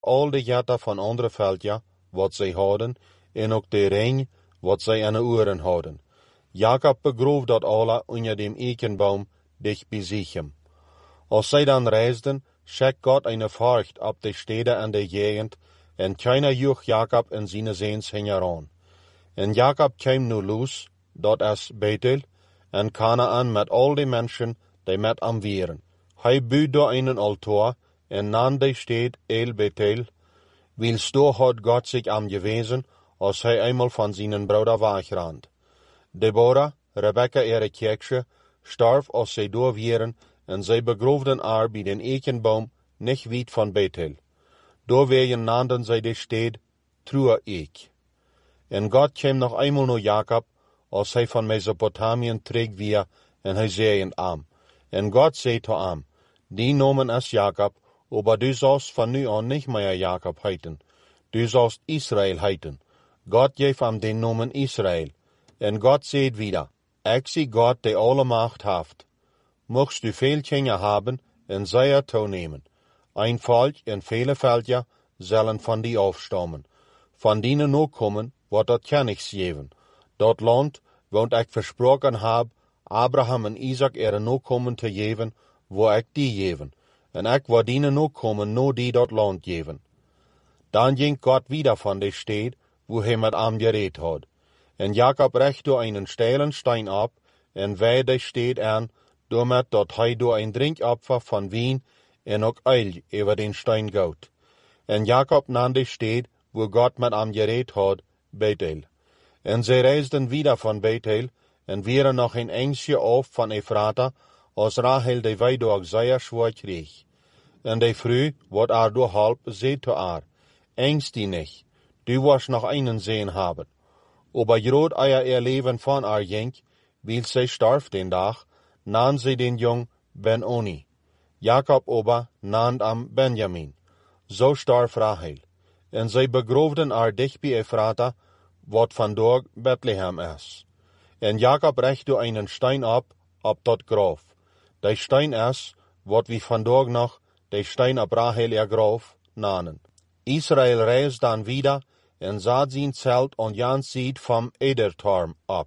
al de jatten van andere veldja, wat zij hadden, en ook de ring, wat zij aan de oren hadden. Jacob begroof dat alle onder dem eikenboom dicht bij Sichem. Als zij dan reisden, schickt God een Furcht op de steden en de gegend, en keiner joeg Jacob en zijn zoons heen. En Jacob kwam nu los, dat is Bethel, en Kanaan met al die mensen die met hem waren. Hij bouwde door een altaar en nam de stad El Bethel, wils door had God zich hem gewezen, als hij eenmaal van zijn broeder wegrand. Deborah, Rebecca ihre kirche, starf als zij door waren, en zij begroefden haar bij den eikenboom niet weit van Bethel. Doorwegen nanden zij de stad Trua-eek. En God kwam nog eenmaal naar Jacob, als hij van Mesopotamien terug weer, en hij zei aan hem. En God zei tot hem, die nomen is Jacob, aber du zalst van nu aan niet meer Jacob heten. Du zalst Israël heten. God geeft hem den nomen Israël. En God zei wieder, ik zie God die alle macht heeft. Mocht du veel kinderen hebben en zij er toenemen. Een volk en vele veldja zullen van die afstammen. Van die nakomen wordt dat kennis geven. Dat land, want ik versproken heb, Abraham en Isaac er nakomen te geven, waar ik die geven. En ik wil die nakomen no die dat land geven. Dan ging God wieder van de stad, waar hij met hem gereed had. En Jacob recht door een steilen steen op, en wij de stad aan, doormet dat hij door een drinkopfer van wien en ook eil over den steen goot. En Jacob nam de stad, waar God met hem gereed had, Bethel. En zij reisden wieder van Bethel, en waren nog een eindje af van Ephrata, als Rachel de weidorg zeer zwaar kreeg. En de vrouw, wat haar door halp, zei te haar, engst die niet, du was nog einen zeen hebben. Aber groot ihr leven van haar ging, wil zij starf den dag, nam zij den jong Ben-Oni. Jacob aber nam hem Benjamin. Zo starf Rachel. En zij begroefden haar dicht bij Ephrata, wat vandaag Bethlehem is. En Jacob recht door een steen op dat graf. De steen is, wat we vandaag nog de steen op Rachel graf namen. Israël reist dan wieder en zat zijn zelt aan Jan ziet van Edertorm op.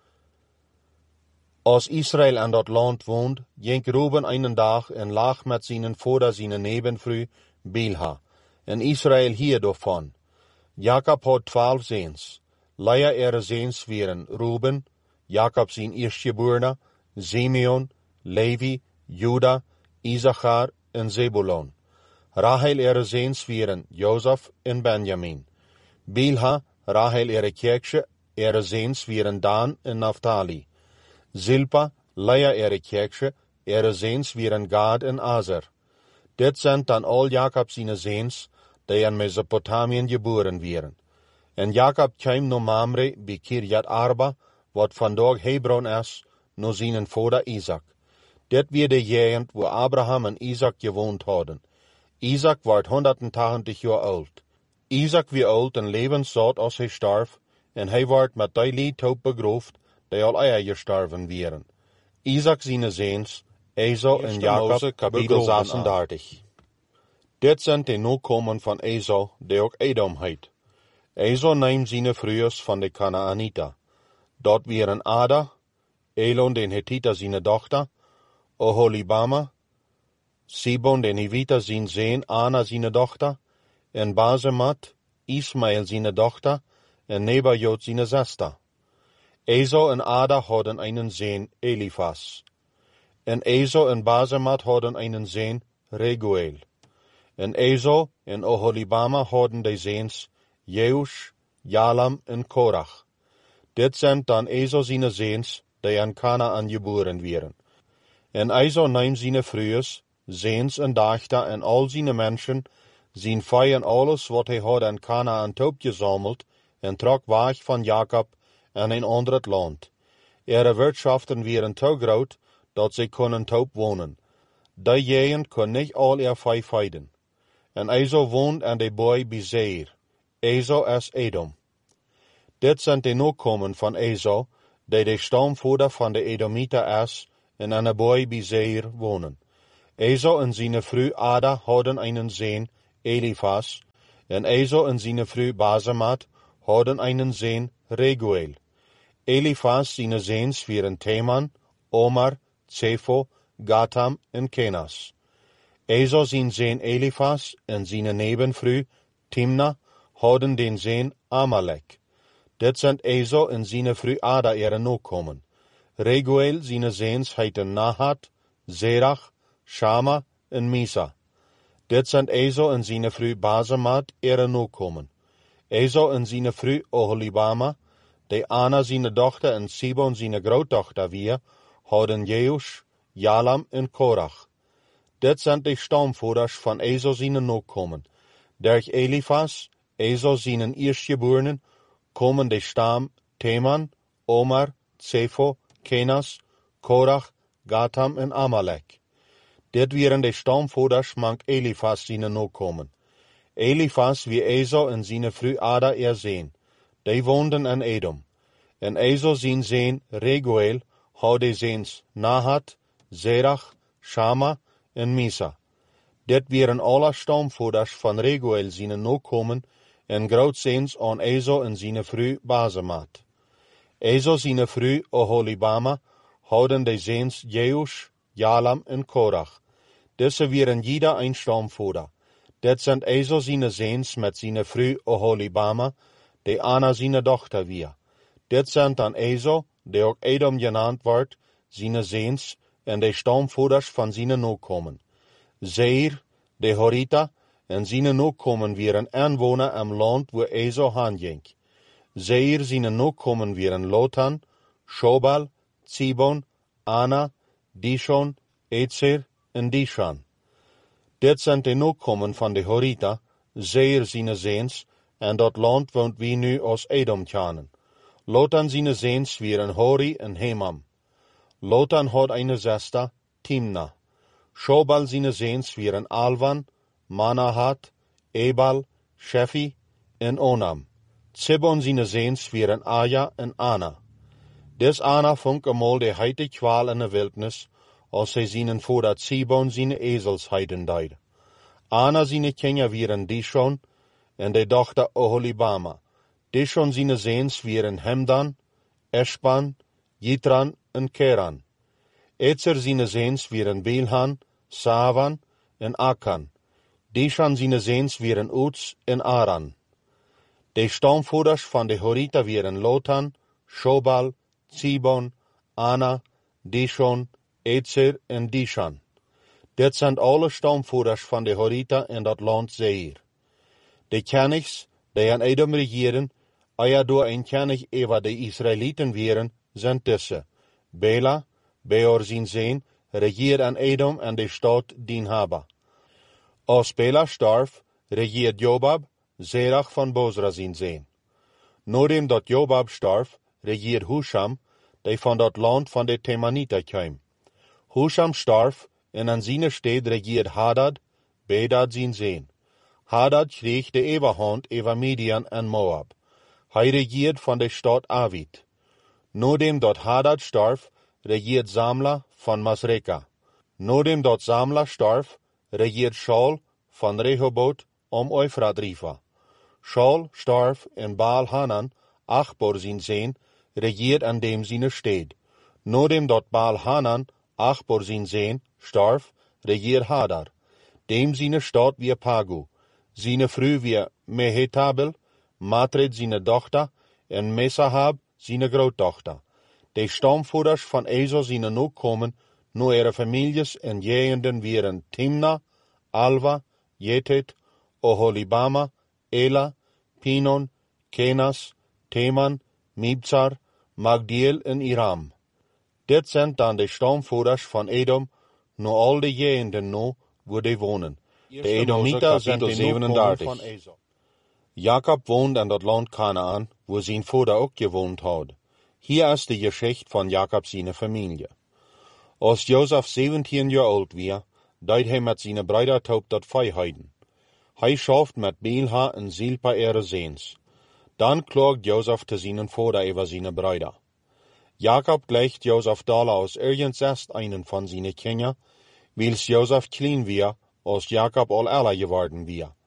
Als Israël aan dat land woont, ging Ruben een dag en lag met zijn vader zijn nebenvrouw Bilha. En Israël hier daarvan. Jacob had 12 zoons. Leia zoons waren Ruben, Jacob zijn eerstgeborene, Simeon, Levi, Juda, Issachar en Zebulon. Rachel zoons waren Jozef en Benjamin. Bilha, Rachel kirche, zoons waren Dan en Naphtali. Zilpa, Leia kirche, zoons waren Gad en Aser. Dit zijn dan al Jacob zijn zoons, die in Mesopotamien geboren waren. En Jacob kwam naar Mamre bij Kirjat Arba, wat vandaag Hebron is, naar zijn vader Isaac. Dit weer de gegend waar Abraham en Isaac gewoond hadden. Isaac werd 180 jaar oud. Isaac was oud en levenszat als hij starf, en hij werd met die lied hoop begroefd, die al eier gestorven waren. Isaac zijn zoons, Esau en Jacob, kapitel 36. Dit zijn de nakomen van Esau, die ook Edom heet. Esau nam zijn vrouwers van de Kanaanita. Dat waren Ada, Elon den Hethiter zijn dochter, Oholibama, Sibon den Hiviter zijn zoon Ana zijn dochter, en Basemat, Ismael zijn dochter, en Nebajot zijn zuster. Esau en Ada hadden een zoon Elifas. En Esau en Basemat hadden een zoon Reguel. En Esau en Oholibama hadden de zoons Jeush, Jalam en Korach. Dit zijn dan Esau zijn zoons, die aan Kanaan geboren waren. En Esau nam zijn vrouwers, zoons en dochter en al zijn mensen, zijn vee en alles wat hij had aan Kanaan opgezameld, en trok weg van Jacob en een ander land. Ihre wirtschaften waren te groot, dat zij konden top wonen. Die gegend kon niet al ihr vee veiden. En Esau woont aan de boy bij Seir. Esau is Edom. Dit zijn de nakomen van Esau, die de stamvader van de Edomieter is, en aan de boy bij Seir wonen. Esau en zijn vrouw Ada hadden een zoon, Eliphas, en Esau en seine Frau Basemat hadden einen Sohn, Reguel. Eliphas seine Sehns waren Teman, Omar, Zepho, Gatam en Kenas. Esau zijn Sohn Eliphas en seine Nebenfrau Timna hadden den Sohn Amalek. Dit zijn Esau en seine Frau Ada ihre Nachkommen. Reguel seine Sehns heeten Nahat, Zerach, Shama en Misa. Dit zijn Esau en seine Frau Basemat ihre Nachkommen. Esau en seine Frau Oholibama, die Anna seine dochter en Sibon seine grootdochter weer, hadden Jeush, Jalam en Korach. Dit zijn de stamvoerders van Esau seine Nachkommen. Durch Eliphas, Esau seine eerstgeborenen, komen de stam Teman, Omar, Zepho, Kenas, Korach, Gatam en Amalek. Dit waren de stamvoerders mank Eliphas seine Nachkommen. Eliphas wie Esau en seine Frau Ada Zoon. Die woonden in Edom. En Esau zijn Zoon Reguel had de Zoons Nahat, Zerach, Shama en Misa. Dit waren alle stamvoerders van Reguel seine Nachkommen en grootzoons aan Esau en seine Frau Basemat. Esau seine Frau Oholibama hadden de Zoons Jeush, Jalam en Korach. Deze waren jeder een stamvoerder. Dit zijn Esau seine Zoons met seine Frau Oholibama, die Anna seine dochter weer. Dit zijn dan Esau, die ook Edom genaamd wordt, seine Zoons en de stamvoerders van seine Nachkommen. Seir, de Horita, en seine Nachkommen waren aanwoner am land waar Esau heen ging. Seir seine Nachkommen waren Lotan, Shobal, Zibon, Ana, Dishon, Etzer en Dishan. Dit zijn de Nachkommen van de Horita, Seir seine Zoons, en dat land woont wie nu als Edom kennen. Lotan seine Zoons waren Hori en Hemam. Lotan had eine zesta, Timna. Shobal seine Zoons waren Alvan, Manahat, Ebal, Shefi en Onam. Zibon seine Zoons waren Aja en Ana. Des Ana vond eenmaal de heite kwaal in de wildnis, als zij zijn voordat Zibon seine ezels heiden deed. Ana seine kinderen waren Dishon en de dochter Oholibama. Dishon seine Zoons waren Hemdan, Eshban, Yitran en Keran. Etzer seine Zoons waren Bilhan, Savan en Akan. Dishan seine Zoons waren Uts en Aran. De stamvoerders van de Horita waren Lotan, Shobal, Zibon, Ana, Dishon, Etzer en Dishan. Dit zijn alle stamvoerders van de Horita in dat land Seir. De kenigs, die aan Edom regeren, door een kenig over de Israëlieten waren, zijn tussen. Bela, Beor zijn zoon, regeert aan Edom en de stad Dinhaba. Als Bela starf, regeert Jobab, Zerach van Bozra zijn zoon. Nadat dat Jobab starf, regeert Husham, die van dat land van de Temanita kwam. Husham starf en aan zijn steed regeert Hadad, Bedad zijn zoon. Hadad kreeg de overhand over Midian en Moab. Hij regeert van de stad Avid. Nadat dat Hadad starf, regeert Zamla van Masreka. Nadat dat Zamla starf, regeert Shaul van Rehoboth om Eufrat Riva. Shaul starf en Baal Hanan, Achbor zijn zoon, regeert aan dem zijn steed. Nadat dat Baal Hanan, Achbor zijn zoon, starf, regeert Hadar. Dem zijn stad weer Pagu. Zijn vrouw weer Mehetabel, Matred zijn dochter, en Mesahab zijn grootdochter. De stamvoerders van Esau zijn Nachkommen, nu ihre families en jegenden waren Timna, Alva, Jetet, Oholibama, Ela, Pinon, Kenas, Teman, Mibzar, Magdiel en Iram. Dit zijn dan de stamvoerders van Edom, nu al de jegenden nu, waar die wonen. De Edomita zijn de Nachkommen van Esau. Jacob woont in dat land Kanaan, waar zijn vader ook gewoond had. Hier is de geschichte van Jacob zijn familie. Als Jozef 17 jaar oud was, deed hij met zijn bruider Toop dat vijheiden. Hij schaft met Bilha en Zilpa ihre Zoons. Dan klaagt Jozef te zijn vader over zijn bruider. Jacob gleicht Jozef dalle als ergens einen van zijn kinderen, wils Jozef klein was, als Jacob al älter geworden was.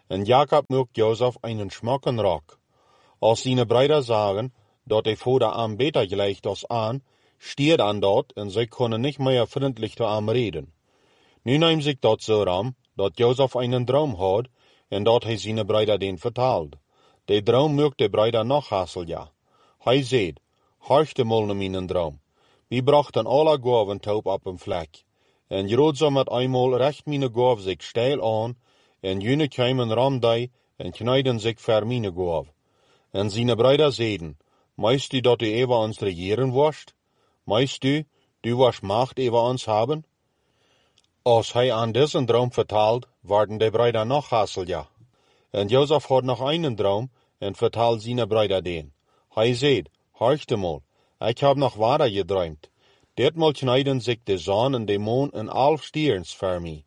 En Jakob mögt Josef einen schmocken Rock. Als seine Brüder sagen, dat hij voor de Arm beter gleicht als aan, stiert aan dat en zij kunnen niet meer vriendelijk te Arm reden. Nu neemt zich dat zo ram, dat Josef einen droom had, en dat hij zijn Brüder den vertaalt. De droom mögt de Brüder nog hassel, ja. Hij zegt, harchte mal naar mijn droom. We brachten alle gaven toe op een vlek. En grootzaam met eenmaal recht mijn gaaf zich steil aan, en june kwamen ramdij en knijden zich voor mijn gaaf. En zijn Brüder zeiden, meist u dat u over ons regeren worst? Meist u worst macht over ons hebben? Als hij aan deze droom vertaalt, worden de Brüder nog hassel, ja. En Josef had nog einen droom, en vertaalt zijn Brüder den. Hij zegt, harchte mal, ik heb nog waarder gedroomd. Ditmaal knijden zich de zon en de maan en 11 stierns voor mij.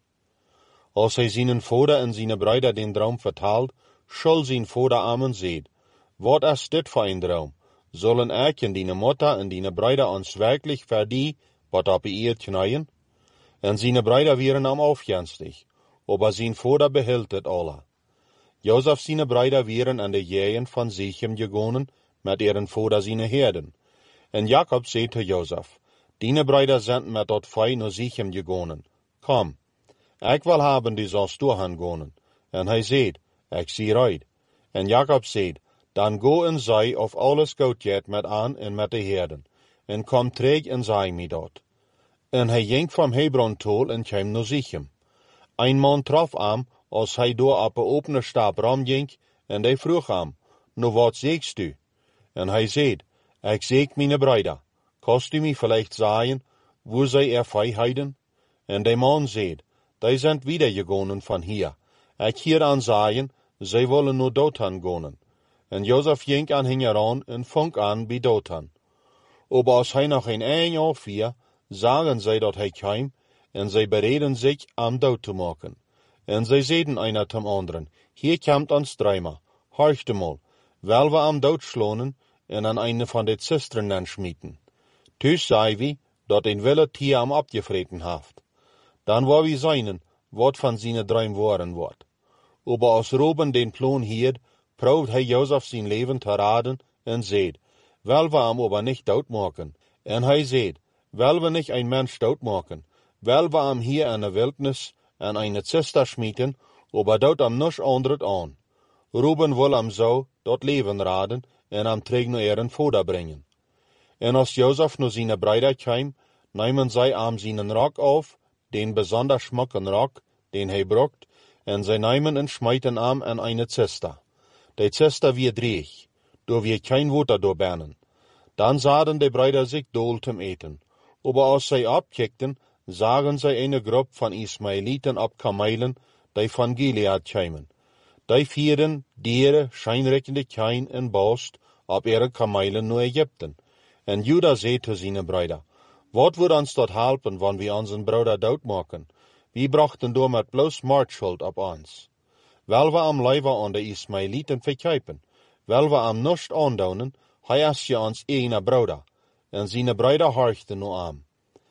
Als hij zijn vader en zijn Brüder den droom vertaalt, zal zijn vader amen zeggen, wat is dit voor een droom? Zullen ik en die moeder en die Brüder ons werkelijk voor die wat op eerd knijden? En zijn Brüder waren am afgenstig, aber zijn vader behield het alle. Josef zijn Brüder waren aan de jeeën van Sichem gegonen met ihren vader zijn herden. En Jakob zei te Josef, die Brüder zijn met dat vee naar Sichem gegonen. Kom, ik wil hebben die zoals doorgaan gonen. En hij zei, ik zie uit. En Jakob zei, dan go en zei of alles goed gaat met aan en met de herden. En kom terug en zei mij dat. En hij ging van Hebron tol en kwam naar Sichem. Een man trof hem als hij door op een opene stap rondging, en hij vroeg hem, nou wat zegst u? En hij zei, ik zeg mijn Brüder, kost u mij vielleicht zeggen, wo zij vee heiden? En de man zei, die zijn wiedergegonen van hier. Ik hier aan zeggen, zij willen naar Dothan gonen. En Josef ging aan hen heran en vong aan bij Dothan. Aber als hij nog een jaar vier, zagen zij dat hij kwam, en zij bereden zich am dood te maken. En zij zeiden einer zum anderen, hier komt ons dreimer, horchte mal, wel we am dood slonen en aan eine van de cisternen schmieten. Dus zei we, dat een wilde tier am abgevreten haft. Dan wou we zijnen, wat van zijn droom worden wordt. Aber als Ruben den plan hield, proeft hij Josef zijn leven te raden en zei, wel we am aber niet doodmaken. En hij zei, wel we niet een mens doodmaken, wel we am hier in de wildnis en eine Zister schmieten, aber dood am nisch andret aan. Ruben wil am zo dat leven raden en am terug naar ihren vader brengen. En als Josef naar zijn Brüder kwam, nemen zij am zijn rok af, den besonders schmucken Rock, den hij brukt, en zij nemen en schmijten am in eine Zister. De Zister wie dreig, door wie kein water doorbannen. Dan zaden de Brüder zich dool zum eten. Aber als zij opkijkten, zagen zij een groep van Ismaëlieten op kamelen, die van Gilead kwamen. Die vierden dieren, schijnrekkende kijn en boost op ihre kamelen naar Egypten. En Juda zei te zijn Brüder, wat wordt ons dat helpen, wanneer we onze broeder doodmaken? We brachten door met bloos moordschuld op ons. Wel we am leven aan de Ismaëlieten verkijpen, wel we am niets aandoen, hij is je ons ene broeder. En zijn Brüder horchten nu aan.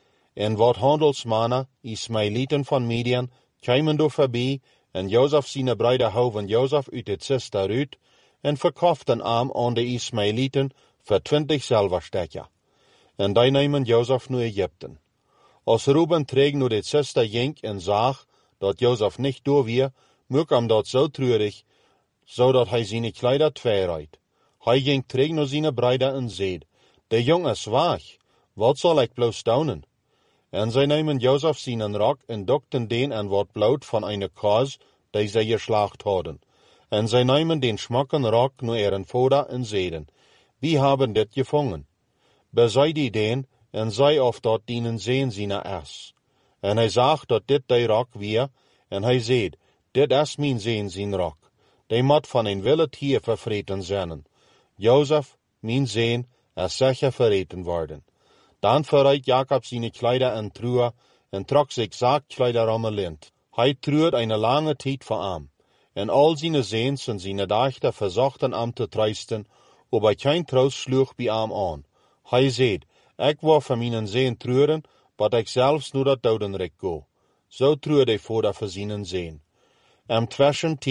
En wat handelsmannen, Ismaëlieten van Midian, kwamen door voorbij, en Josef zijn Brüder houden Josef uit de Zister uit, en verkochten hem aan de Ismaëlieten voor 20 zilverstekken. En die nemen Josef naar Egypten. Als Ruben terug naar de Zister ging en zag dat Josef niet door weer, maakte hem dat zo treurig, zodat hij zijn kleider tweeruit. Hij ging terug naar zijn Brüder en zei, de jongen is weg, wat zal ik bloos doen? En zij nemen Josef zijn rok en dokten den en wat bloed van een kaas, die zij geslacht hadden. En zij nemen den schmucken rok naar ihren vader en zeiden, wie hebben dit gevangen? Bezij die den en zei of dat dienen zeen zijn is. En hij zag dat dit de rok weer, en hij zei, dit is mijn zeen zijn rok. Die moet van een wilde tier vervreten zijn. Josef, mijn zeen, is zeker verreten worden. Dan verriet Jakob zijn kleider en truhe en trok zich zaakkleider om een lint. Hij treurde een lange tijd voor hem. En al zijn zeens en zijn dochter verzochten hem te troosten, aber geen troost sloeg bij hem aan. Hij zei, ik wil voor mijn zeen treuren, wat ik zelfs naar dat dodenrijk go. Zo treurde hij vader voor zijn zeen. Am tussentijd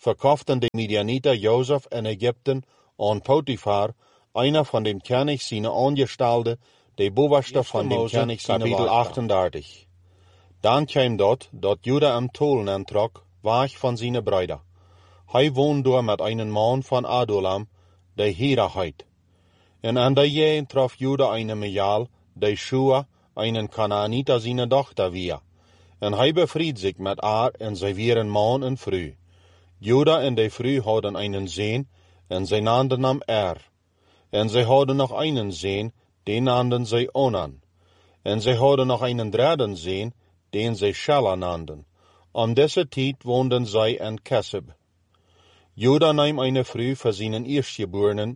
verkauften de Midianiter Jozef en Egypten aan Potifar, einer van dem König seine Angestellte, de bovenste van dem König seine Kapitel 38. Dan kwam dat Juda hem tolen aantrok, weg van zijn bruider. Hij woonde door met een man van Adulam, de Hira heet. En aan de jeen trof Juda een Mijaal, de Shua, een Kanaaniter zijn dochter weer. En hij bevried zich met haar en zij wieren man en vrouw. Juda en de vrouw hadden een zoon, en zij naamden hem En zij hadden nog een zoon, die naamden zij Onan. En zij hadden nog een derde zoon, den zij Shelah naamden. Om deze tijd woonden zij in Keseb. Juda nam een vrouw voor zijn eerstgeborenen,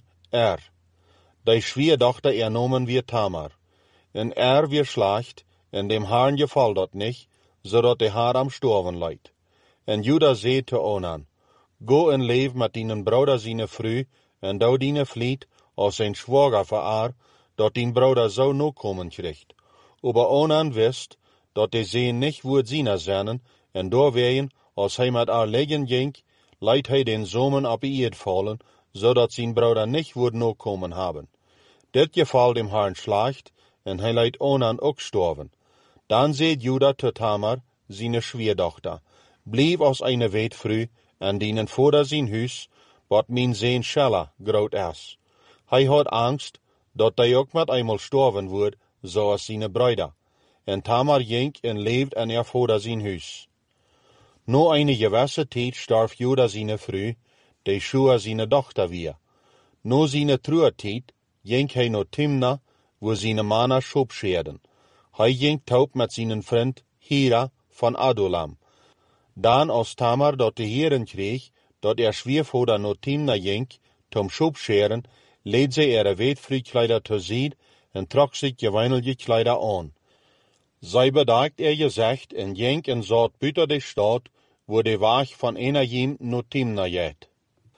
De schwiegerdochter nomen weer Tamar. En weer slacht, en dem Herrn geval dat niet, zodat de haar am storven leidt. En Juda zei te Onan, Go en leef met dien broeder zijn vrouw, en dou dien vliet als zijn zwager voor haar, dat dien broeder zo no komen krijgt. Aber Onan wist, dat de zeen niet woord zien zijn, en doorwegen, als hij met haar liggen ging, leidt hij den zomen op eerd vallen, zodat zijn broeder niet woord no komen hebben. Dit geval dem Herrn slacht, en hij leidt Onan ook storven. Dan zei Juda te Tamar, zijn schwiegerdochter, blijf als een weetvrouw, en dienen vader zijn huis, wat mijn zoon Shelah groot is. Hij had angst, dat hij ook met eenmaal storven wordt, zoals zijn bruider. En Tamar ging en leefde in vader zijn huis. Na een gewisse tijd starf Juda zijn vrouw, de Shua zijn dochter weer. Na zijn trouwtijd ging hij naar Timna, waar zijn mannen schopscheerden. Hij ging taub met zijn vriend Hira van Adulam. Dan als Tamar dat te heren kreeg, dat schwiegervader naar Timna ging, tom schopscheren, leed zij weetvrouwkleider terzijde en trok zich geweinige kleider aan. Zij bedacht gezicht en ging en zat buiten de stad, waar de weg van Enajim naar Timna gaat.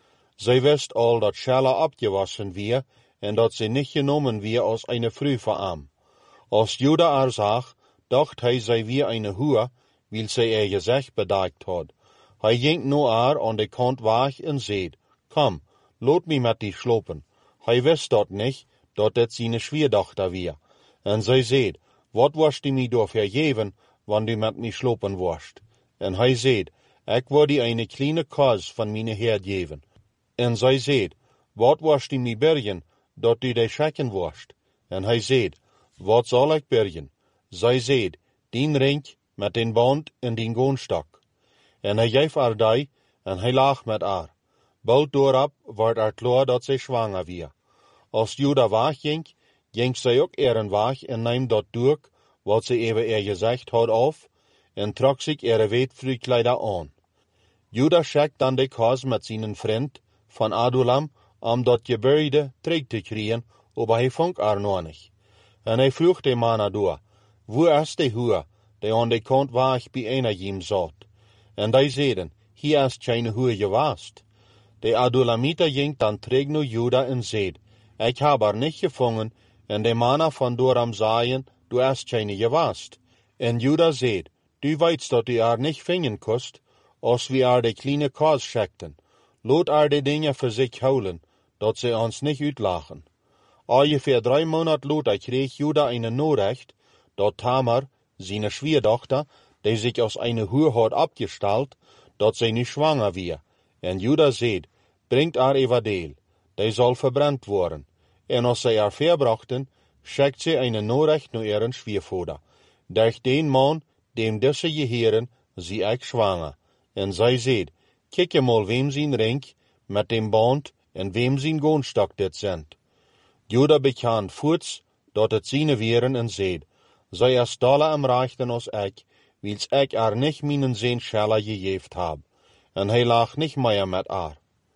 Zij wist al dat Shelah opgewassen weer, en dat ze niet genomen weer als een vrouw voor hem. Als Juda haar zag, dacht hij zij weer een hoer, wil zij gezicht bedekt had. Hij ging naar haar aan de kant weg en zei, Kom, laat mij met die slopen. Hij wist dat niet, dat het zijn schwiegerdochter weer. En zij zei, wat was die mij door vergeven, wanneer du met mij slopen worst? En hij zei, ik wil die een kleine kos van mijn Heer geven. En zij zei, wat was die mij bergen, dat du de schekken worst? En hij zei, wat zal ik bergen? Zij zei, dien ring met den band en dien goonstok. En hij geef haar die, en hij lag met haar. Bald doorop werd er klaar dat zij zwanger weer. Als Juda wegging, ging zij ook een weg en nam dat doek, wat zij even gezegd had af, en trok zich weetvrouwkleider aan. Juda schickt dan de kos met zijn vriend van Adulam, om dat gebeurde terug te krijgen, aber hij vond haar nog niet. En hij vroeg de mannen door, waar is de hoer, die aan de kant weg bij Enajim zat? En die zeiden, hier is geen hoer geweest. De Adulamiter ging dan terug naar Juda en zei, ik heb haar niet gevangen, en de mannen van Doram zeiden, du is geen geweest. En Juda zei, du weet dat u haar niet vingen kost, als we haar de kleine kos schikten. Laat haar de dingen voor zich houden, dat ze ons niet uitlachen. Ongeveer 3 maanden later kreeg Juda een Nachricht, dat Tamar, zijn schwiegerdochter, die zich als een hoer had opgesteld, dat zij nu zwanger weer. En Juda zei, brengt haar evadeel, die zal verbrand worden. En als zij haar verbrachten, schikt zij een Nachricht naar ihren schwiegervader. Durch den man, dem deze geheren, zie ik zwanger. En zij zei, kijk mal wem zijn ring, met dem band, en wem zijn goonstok dit zendt. Juda bekend voorts, dat het zijne weren en zei, zij is dolle am rechten als ik, wils ik haar niet mijn zoon Shelah gegeven heb. En hij lag niet meer met haar.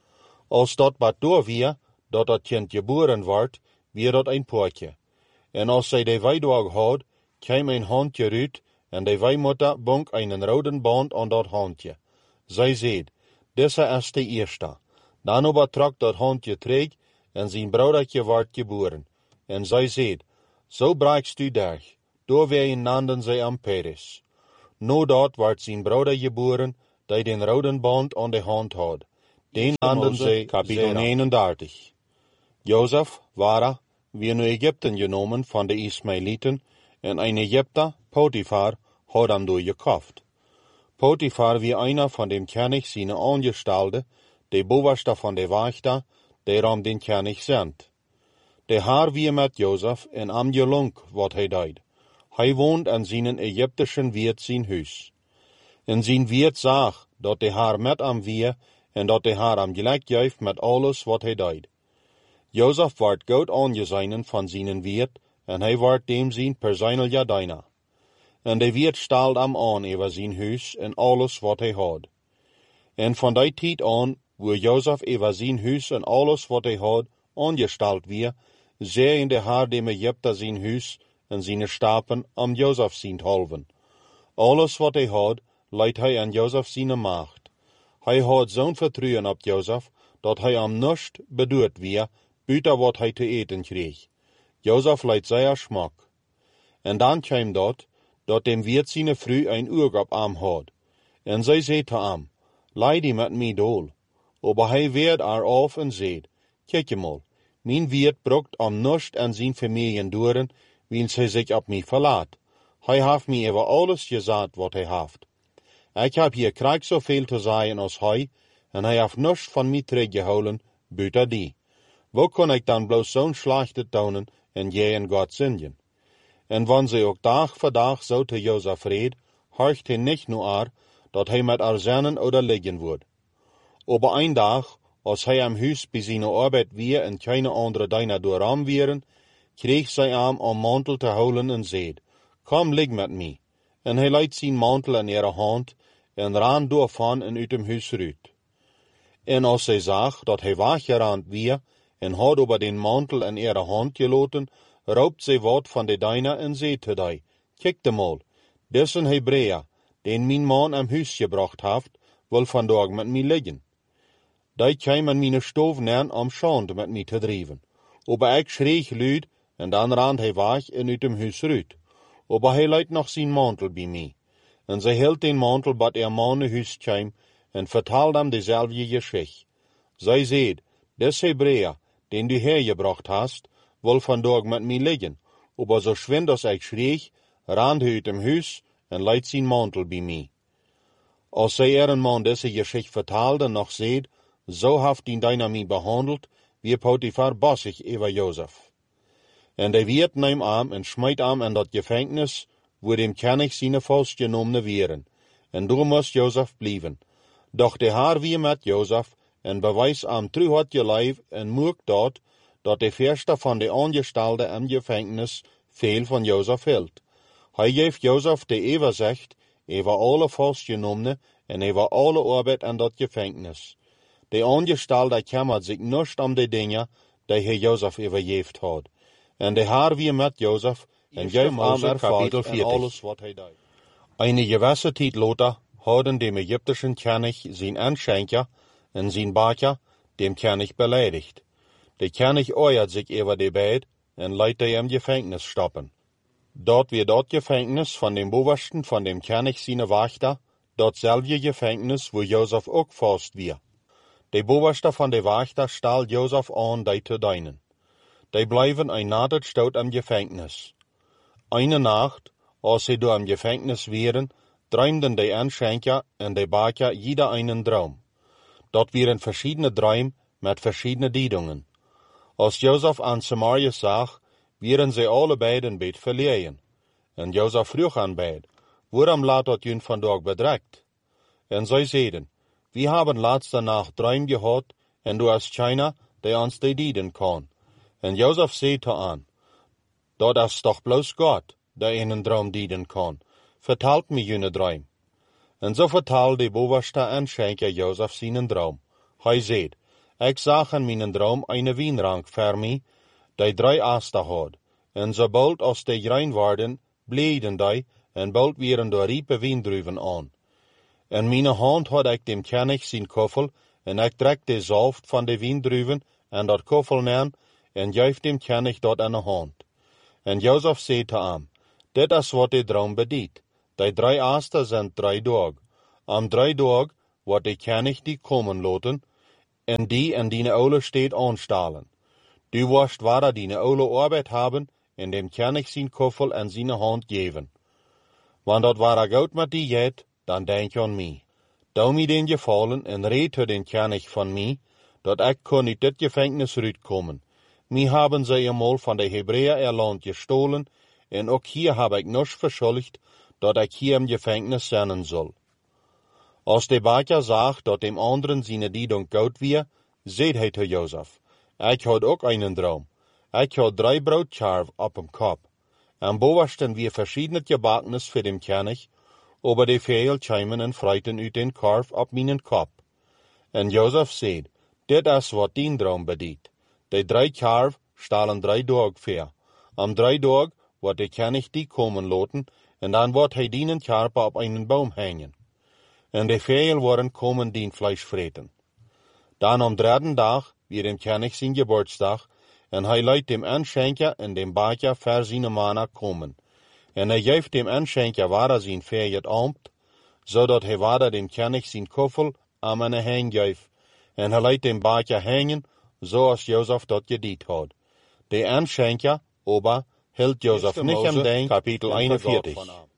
Als dat wat door weer, dat het kind geboren wordt, weer dat een poortje. En als zij de weidwag had, kwam een handje uit, en de weimoeder bond een rode band aan dat handje. Zij zei, deze is de eerste. Dan aber trok dat handje terug, en zijn broedertje werd geboren. En zij zei, zo braakst u dag. Doorwegen naamden zij hem Peres. No dat werd zijn broeder geboren, die den rode band aan de hand had. Den landen zij, kapitel 39. Jozef, Wara, weer naar Egypten genomen van de Ismaëlieten en een Egypter, Potifar, had hem doorgekocht. Potifar wie einer van dem König seine Angestelde, de bovenste van de wachter, der am den König zendt. De haar wie met Jozef en am gelunk wat hij deed. Hij woont in zijn Egyptischen wiert zijn huis. En zijn wiert zag dat de haar met am wie en dat de haar am gelijk geeft met alles wat hij deed. Jozef werd goed aangezien van zijn wiert en hij werd dem zijn persoonlijke dienaar. En de wiert stelde hem aan over zijn huis en alles wat hij had. En van die tijd aan, waar Jozef over zijn huis en alles wat hij had aangesteld weer, zei in de haar dem Egypter zijn huis en zijn stapen am Jozef zijn halven. Alles wat hij had, leidt hij aan Jozef zijn macht. Hij had zo'n vertrouwen op Jozef, dat hij am niets bedoeld weer, buiten wat hij te eten kreeg. Jozef leidt zeer smak. En dan kwam dat dem wiert zijn vrouw een oog op hem had. En zij zei te hem, leid die met mij dol. Aber hij werd af en zei, kijk je mal, mijn wiert brokt am niets en zijn familien doren, wiens hij zich op mij verlaat. Hij heeft mij over alles gezegd wat hij heeft. Ik heb hier krijg zoveel te zeggen als hij, en hij heeft niets van mij teruggehouden, buiten die. Hoe kon ik dan bloos zo'n slechte tonen en jij en God zingen? En wanneer ze ook dag voor dag zo te Jozef reed, horcht hij niet nur dat hij met haar zinnen oder liggen wordt. Aber een dag, als hij am huis bij zijn arbeid weer en keine andere dienaar door hem wieren, kreeg zij hem om mantel te houden en zei, kom lig met mij. En hij leidt zijn mantel in ihre hand en ran doorvan en uit hem huis uit. En als zij zag dat hij weggerand weer en had over den mantel in ihre hand gelaten, roopt zij wat van de dienaar en zei te die, kijk de mal, dit een Hebreeër, den mijn man am huis gebracht heeft, wil vandaag met mij liggen. Die kwam aan mijn stoof neer om schande met mij te drijven. Aber ik schreeg luid en dan rand hij weg en uit hem huis uit. Aber hij leidt nog zijn mantel bij mij. En zij hield den mantel bij man naar huis kwam en vertelde hem dezelfde geschichte. Zij zei, des Hebreeër, den du hergebracht hast, wil vandaag met mij liggen. Aber zo schwind als ik schreeg, rand hij uit hem huis en leidt zijn mantel bij mij. Als zij een man deze geschichte vertelde nog zei, zo heeft die dienaar mij behandeld, wie Potifar bossig over Jozef. En de wiert neemt hem en smijt hem in dat gevangenis, waar dem König zijn vastgenomen wieren. En daar moest Jozef blijven. Doch de haar wie met Jozef en bewijs hem trouw had geleefd en moek dat de verste van de aangestelden in gevangenis veel van Jozef hield. Hij geeft Jozef de overzicht over alle vastgenomenen en over alle arbeid in dat gevangenis. De aangestelden kümmert zich niet om de dingen die hij Jozef overgeeft had. En de haar wie met Jozef en geeft hem ervaart en alles wat hij deed. Een gewisse tijd later hadden de Egyptischen König zijn aanschenker en zijn baker dem König beleidigt. De König oeiert zich over de beid en leidt hij in gevangenis stoppen. Dort weer dat gevangenis van dem bovensten van dem König zijn wachter, datzelfde gevangenis waar Jozef ook vast weer. De bovenste van de wachter stal Jozef aan die te dienen. Die blijven een nacht stout am gevangenis. Eine nacht, als ze door am gevangenis waren, droomden de aanschenker en de baker jeder einen droom. Dat waren verschiedene droom met verschiedene diedungen. Als Jozef aan Samaria zag, waren ze alle beiden beet verlegen. En Jozef vroeg aan beid, waarom laat dat jullie vandaag bedreigt? En zij zeiden, we hebben laatste nacht droom gehad, en du hast keiner, die ons die dienen kan. En Jozef zei te aan, dat is toch bloos God, die in een droom dienen kan. Vertelt me jullie droom. En zo vertelde de bovenste aanschenker Jozef zijn droom. Hij zei, ik zag in mijn droom een wijnrank voor mij, die 3 asten had. En sobald als die rein worden, bleeden die, en bald waren door rijpe wijndruiven aan. En mijn hand had ik dem König zijn koffel, en ik trek de saft van de wijndruiven en dat koffel neer, en geef dem König dat in de hand. En Jozef zei te hem, dit is wat de droom bedient. Die 3 asten zijn 3 dagen. Am 3 dag wordt de König die komen loten, en die en die oude steed aanstalen. Du worst wara die oude arbeid hebben, en dem König zijn koffel en zijn hand geven. Want dat wara goud met die jet, dan denk aan mij. Doe mij den gevallen en red tot den König van mij, dat ik kon uit dit gevangenis uitkomen. Mij hebben zij eenmaal van de Hebreeën erland gestolen, en ook hier heb ik nog verschuldigd, dat ik hier im gevangenis zijn zal. Als de baker zag dat dem anderen zijn diedung goud weer, zei hij tot Jozef, ik had ook een droom. Ik had 3 broodkarf op hem kop. En bovensten weer verschiedene gebakkenis voor dem König, aber de veel kwamen en fruiten uit den karf op mijn kop. En Jozef zei, dit is wat die droom bediedt. De 3 karf stalen 3 dag ver. Am 3 dag wordt de König die komen laten, en dan wordt hij die karpen op een boom hangen. En de veel worden komen die vlees vreten. Dan am 3e dag weer dem König zijn geboortsdag, en hij leidt dem aanschenker en dem baker voor zijn mannen komen. En hij geeft dem aanschenker wara zijn feest ambt, zodat hij wara dem König zijn koffel aan een hang geeft. En hij leidt dem baker hangen, zoals Jozef dat gediet had. De aanschenker, ober, hield Jozef niet am denk, kapitel 41.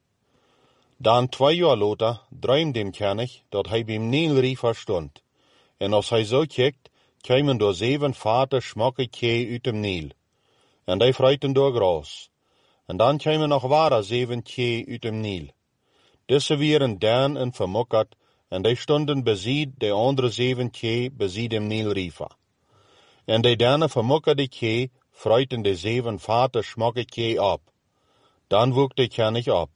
Dan 2 jaar later droomt dem König dat hij beim Nilriver stond. En als hij zo kijkt, kwamen door 7 vate smakke kee uit dem Nil. En die fruiten door gras. En dan kwamen nog ware 7 kee uit dem Nil. Deze waren dan en vermokkerd, en die stonden bezied de andere 7 kee bezied dem Nilriver. En de dane vermokkerde kee fruiten de 7 vate smakke kee op. Dan woek de König op.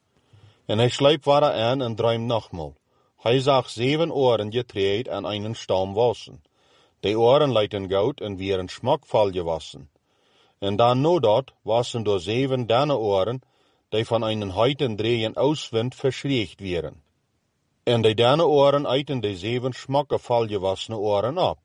En hij sleep ware aan en droomt nogmaal. Hij zag 7 oren getreed aan einen stam wassen. De oren leidden goud en wieren smakvol gewassen. En dan no dat wassen door 7 dane oren, die van einen heiten dreien auswind verschriegt wieren. En de dane oren eiten de 7 smakvol gewassene oren op.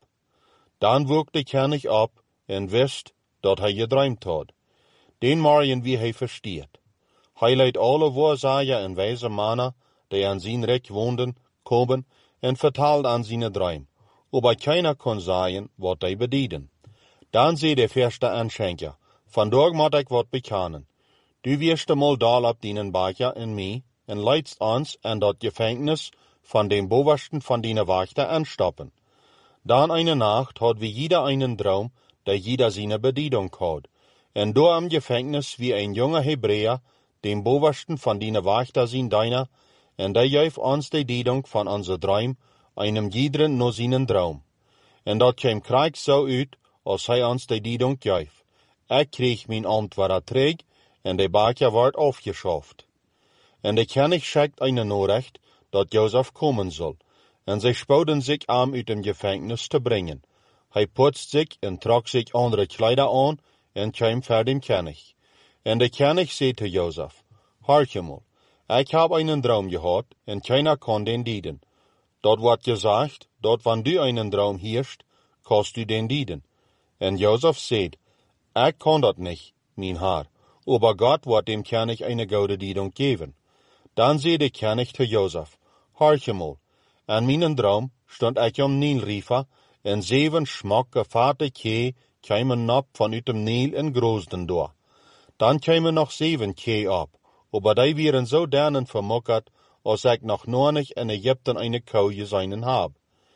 Dan woek de König op en wist dat hij gedroomd had. Den morgen wie hij versteert. Hij leidt alle waarzager en wijze mannen, die aan zijn rijk woonden, komen en vertaalt aan zijn droom. Aber keiner kon zeggen wat hij bedienen. Dan zei de eerste aanschenker, vandaag moet ik wat bekennen. Du wirst mal daal op dienen baker en mij, en leidst ons aan dat gevangenis van den bovensten van dienen wachter aanstappen. Dan eine nacht had we jeder einen droom, dat jeder zijn bediening had. En door am gevangenis wie een jonge Hebreeër, den bovensten van dienen wachter zijn deiner, en die geeft ons de diedung van onze droom, einem jiederen no zijn droom. En dat kwam krijg zo uit, als hij ons de diedung geeft. Ik kreeg mijn antwoord terug, en de baker wordt afgeschaft. En de König schickt eine Nachricht, dat Jozef komen zal, en zij spoeden zich aan uit dem gevangenis te brengen. Hij putst zich en trok zich andere kleider aan, en kwam voor dem König. En de König zei te Jozef, hoortje mal, ik heb einen droom gehad, en keiner kon den dienen. Dat wordt gezegd, dat wanneer du einen droom heerst, kost du den dienen. En Jozef zei, ik kan dat niet, mijn Herr, aber God wordt dem König eine gouden diedung geven. Dan zei de König te Jozef, hoortje mal, aan mijn droom stond ik am Nilriver, en 7 smakke vate kee kwamen op vanuit dem Nil en groosden door. Dan kwamen nog 7 kee op, aber die waren zo danen vermokkerd, als ik nog nooit in Egypten eine kou gezien heb.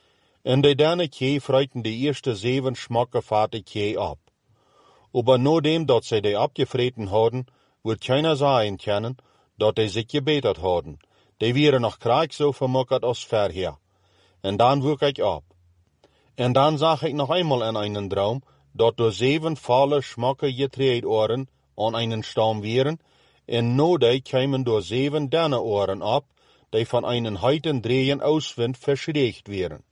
En de dane kee fruiten de eerste 7 smakke vate kee op. Aber nadat dat zij die opgevreten hadden, wordt keiner zeggen kunnen, dat die zich gebeterd hadden. Die waren nog krijg zo vermokkerd als verheer. En dan woek ik op. En dan zag ik nog eenmaal in einen droom, dat door 7 volle smakke getreed oren aan einen stam waren, en no die kwamen door 7 dane oren op, die van einen heiten dreien auswind verschriegt waren.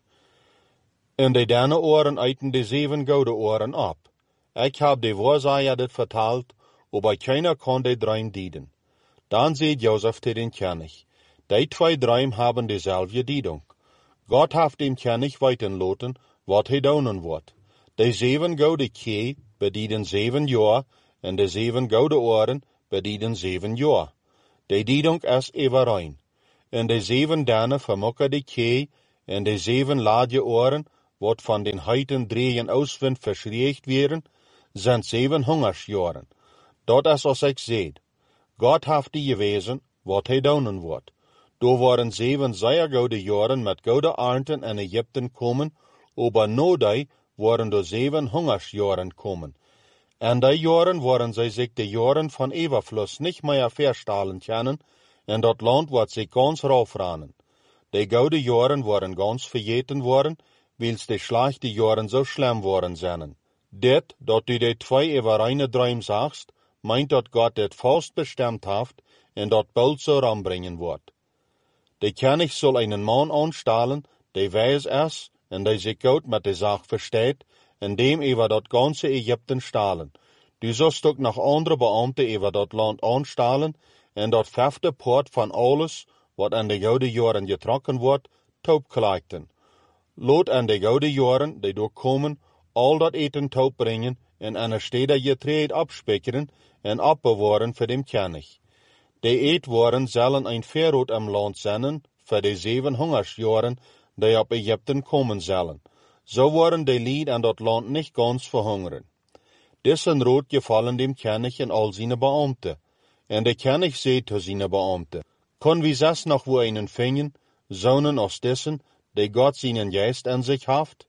En de dane oren eiten de 7 gouden oren op. Ik heb de waarzager dit vertaald, aber keiner kon de droom dienen. Dan zei Jozef te den König, die 2 droom hebben dezelfde diedung. God heeft dem König weten laten, wat hij doen wordt. De 7 gouden kee bedienen 7 jaar, en de 7 gouden oren bedienen 7 jaar. De diedung is evereen. En de 7 dagen vermokken de kee en de 7 laadje oren, wat van den heiten dreeën auswind verschreeuwd werden, zijn 7 hongersjaren. Dat is als ik zei. God heeft die gewezen wat hij doen wordt. Door waren 7 zeer goede jaren met goede ernten in Egypten komen, aber noodij waren er 7 hongersjaren komen. En die jaren waren zij zich de jaren van overvloed niet meer verstalen kennen, en dat land wordt zich ganz raufranen. De goede jaren waren ganz vergeten worden, wils de slechte jaren zo slim waren zijn. Dit, dat u de 2 overeine droom zagst, meint dat God dit vast bestemd heeft en dat bald zo ranbrengen wordt. De koning zal een man aanstellen, die wijs is en die zich goed met de zaak verstaat, en dem over dat ganze Egypten stalen. Du zult ook nog andere beambten over dat land aanstellen, en dat 5e poort van alles, wat aan de goede jaren getrokken wordt, toepklijkten. Laat aan de goede jaren, die doorkomen, al dat eten toepbrengen, en aan de steden getreed opspekeren, en opbewaren voor de koning. De eetwaren zullen een verrood am land zijn, voor de 7 hongersjaren, die op Egypten komen zullen. Zo worden de lied aan dat land niet gans verhongeren. Dessen rood gevallen dem koning en al zijn beambten. En de koning zei tot zijn beambten, kon wie zes nog wo einen vinden, zonen als dessen, die God zijn geest in zich heeft?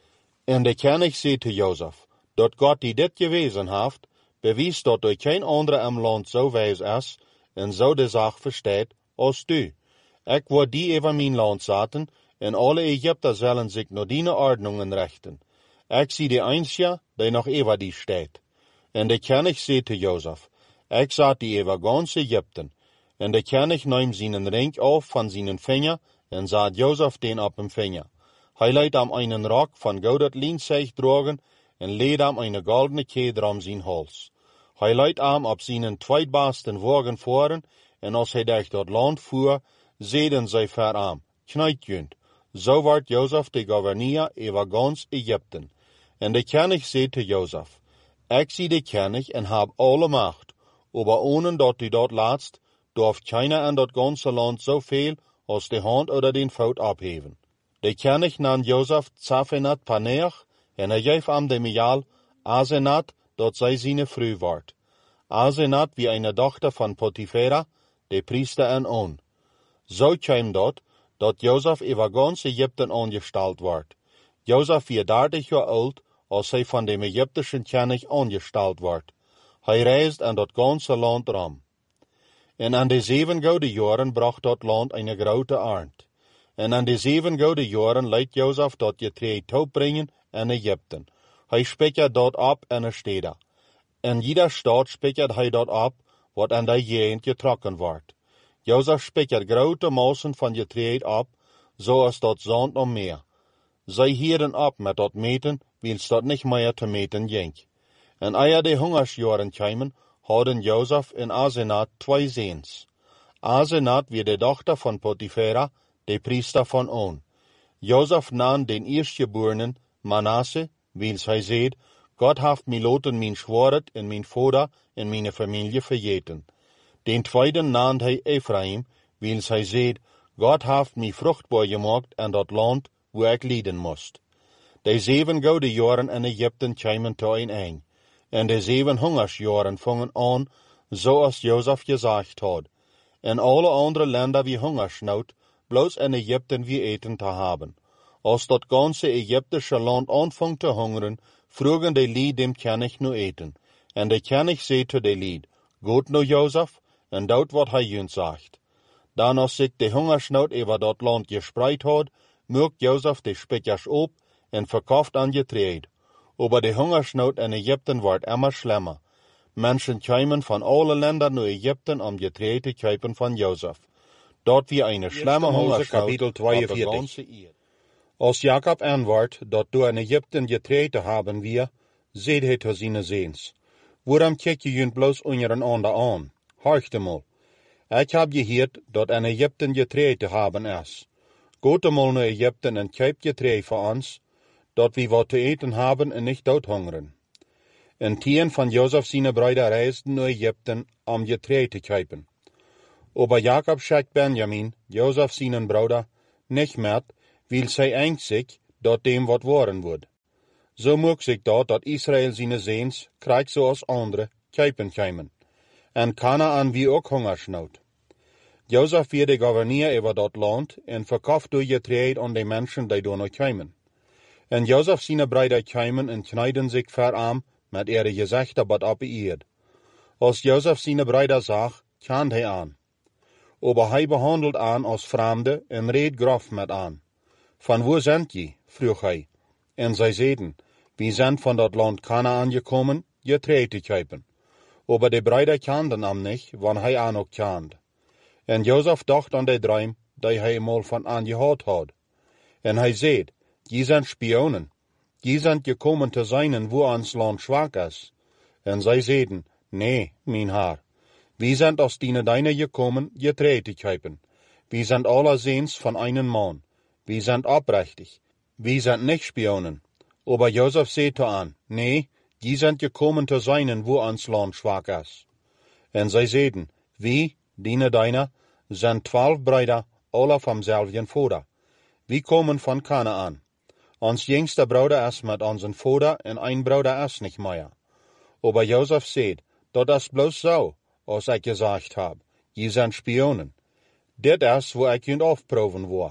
En de koning zei tot Jozef, dat God die dit gewezen heeft, bewijst dat er geen andere im land zo wijs is, en zo de zaak verstaat, als du. Ik word die over mijn land zetten, en alle Egypter zullen zich naar die ordnungen richten. Ik zie de einzige, die nog over die staat. En de koning zei tot Jozef, ik zet die over gans Egypten. En de koning neemt zijn ring af van zijn vinger, en zet Jozef den op hem vinger. Hij leidt hem einen rok van gouden lienzeeg dragen, en leed hem een goldene keder om zijn hals. Hij leidt hem op zijn tweebasten wagen voeren, en als hij durch dat land voer, zeiden zij voor hem, kneitjunt. Zo wordt Jozef de gouverneur over gans Egypten. En de koning zei tot Jozef, ik zie de koning en heb alle macht, aber ohne dat u dat laatst, dorf keiner in dat ganze land zoveel als de hand oder den voet opheven. De koning nam Jozef Zaphenat Paneach, en hij geef hem de mial Asenat, dat zij zijn vrouw wordt. Asenat wie een dochter van Potifera, de priester en On. Zo kwam dat Jozef over gans Egypten aangesteld wordt. Jozef was 30 jaar oud, als hij van de Egyptische koning aangesteld wordt. Hij reist aan dat ganse land ram. En aan de 7 gouden jaren bracht dat land een grote ernst. En aan de 7 gouden jaren leidt Jozef dat getreed toebrengen in Egypten. Hij spijkert dat op in de steden. In ieder stad spijkert hij dat op, wat aan de gegend getrokken wordt. Jozef spijkert grote massen van getreed op, zoals dat zand om meer. Zij hielden op met dat meten, wils dat niet meer te meten ging. En eer de hongersjaren kwamen, hadden Jozef en Asenat 2 zoons. Asenat was de dochter van Potifera, de priester van On. Jozef nam den eerstgeborenen, Manasse, wils hij zei, God heeft mij laten mijn zwaard en mijn vader en mijn familie vergeten. Den tweede nam hij Ephraim, wils hij zei, God heeft mij vruchtbaar gemaakt in dat land waar ik lijden moest. De 7 gouden jaren in Egypten kwamen tot een eind. En de 7 hongersjaren vangen aan, zoals Jozef gezegd had. En alle andere landen wie hongersnood, bloos in Egypten wie eten te hebben. Als dat ganze Egyptische land aanvangt te hongeren, vroegen de lied dem koning nu eten. En de koning zei tot de lied, goed nu Jozef, en doet wat hij junt zegt. Dan als zich de hongersnood over dat land gespreid had, maakt Jozef de spijkers op en verkauft aan getreed. Aber de hongersnood in Egypten wordt immer schlimmer. Mensen kwamen van alle landen naar Egypten om getreed te kopen van Jozef. Dat wie een schlimme hongersnood kapitel 42. Als Jacob antwoordt dat door in Egypten getreed te hebben wir, zei hij tot zijn zoons, waarom kijk je junt bloos onder een ander aan? Hoort eenmaal. Ik heb gehoord dat in Egypten getreed te hebben is. Gaat eenmaal naar Egypten en koop getreed voor ons, dat we wat te eten hebben en niet doodhongeren. En 10 van Jozef zijn broeder reisden naar Egypten om getreed te kopen. Aber Jakob schickt Benjamin, Joseph seinen Bruder, nicht mit, weil zij angst zich dat dem wat worden wordt. Zo mocht zich dat Israël zijn zeens krijgt zoals andere kuipen komen. En Kanaan wie ook hongersnood. Jozef werd de gouverneur over dat land en verkocht door je trade aan de mensen die door nog komen. En Jozef zijn bruider komen en knijden zich verarm met ihre gezichten bad op de eerd. Als Jozef zijn bruider zag, kant hij aan. Aber hij behandelt aan als vreemde en reed grof met aan. Van waar zijn je? vroeg hij. En zij zeiden, we zijn van dat land Kanaan gekomen, je trade te kopen. Aber de bruider kenden hem niet, want hij aan ook kende. En Jozef dacht aan de droom, die hij eenmaal van aan gehad had. En hij zei, je zijn spionen. Je zijn gekomen te zijn waar ons land zwak is. En zij zeiden, nee, mijn heer. We zijn als deine gekomen, je trade te kopen. We zijn allezeens van einen man. We zijn oprechtig. We zijn niet spionen. Aber Jozef zei te aan, nee, je zijn gekomen te zijn waar ons land zwak is. En zij zeiden, we, deine, zijn 12 bruider, alle van zelfden vader. We komen van Kanaan. Ons jongste bruder is met onze vader en een bruder is niet meer. Aber Jozef zei, dat is bloos zo, als ik gezegd heb, je zijn spionen. Dit is waar ik je afproeven wil.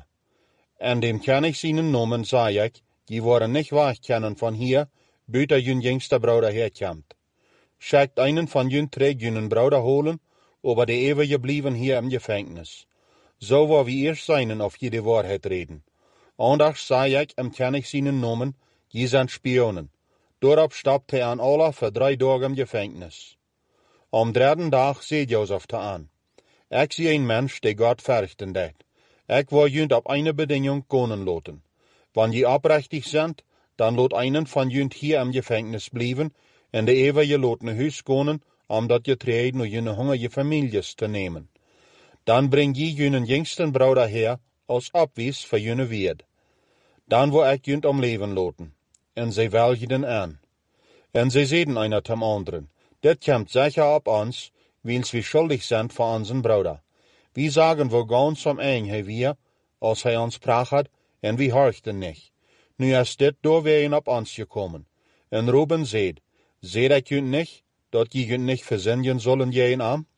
En dem kan ik zijn noemen, zei ik, je worden niet wegkennen van hier, buiten je jongste bruder herkomt. Schickt einen van jullie terug je bruder holen, aber de eeuwige blijven hier in gevangenis. Zo waar we eerst zijn of je de waarheid reden. Anders zei ik, kan ik zijn noemen, je zijn spionen. Daarop stapte hij aan alle voor 3 dagen in gevangenis. Om 3e dag zei Jozef te aan, ik zie een mens die God verrichten deed. Ik wil jullie op een beding konen laten. Wanneer je oprechtig bent, dan laat einen van jullie hier in gevangenis blijven en de eeuwige laat naar huis konen, omdat je treedt naar jullie hongerige families te nemen. Dan breng je jullie jongste bruder her als opwijs voor jullie weerd. Dan wil ik jullie om leven laten. En zij welgden aan. En zij zeiden einer tem anderen, dit komt zeker op ons, wils we schuldig zijn voor onze bruder. We zagen we gans om eng hij weer, als hij ons praat, en we horchten niet. Nu is dit doorwegen op ons gekomen. En Ruben zei ik jullie niet, dat je jullie niet verzinnen zullen jij aan?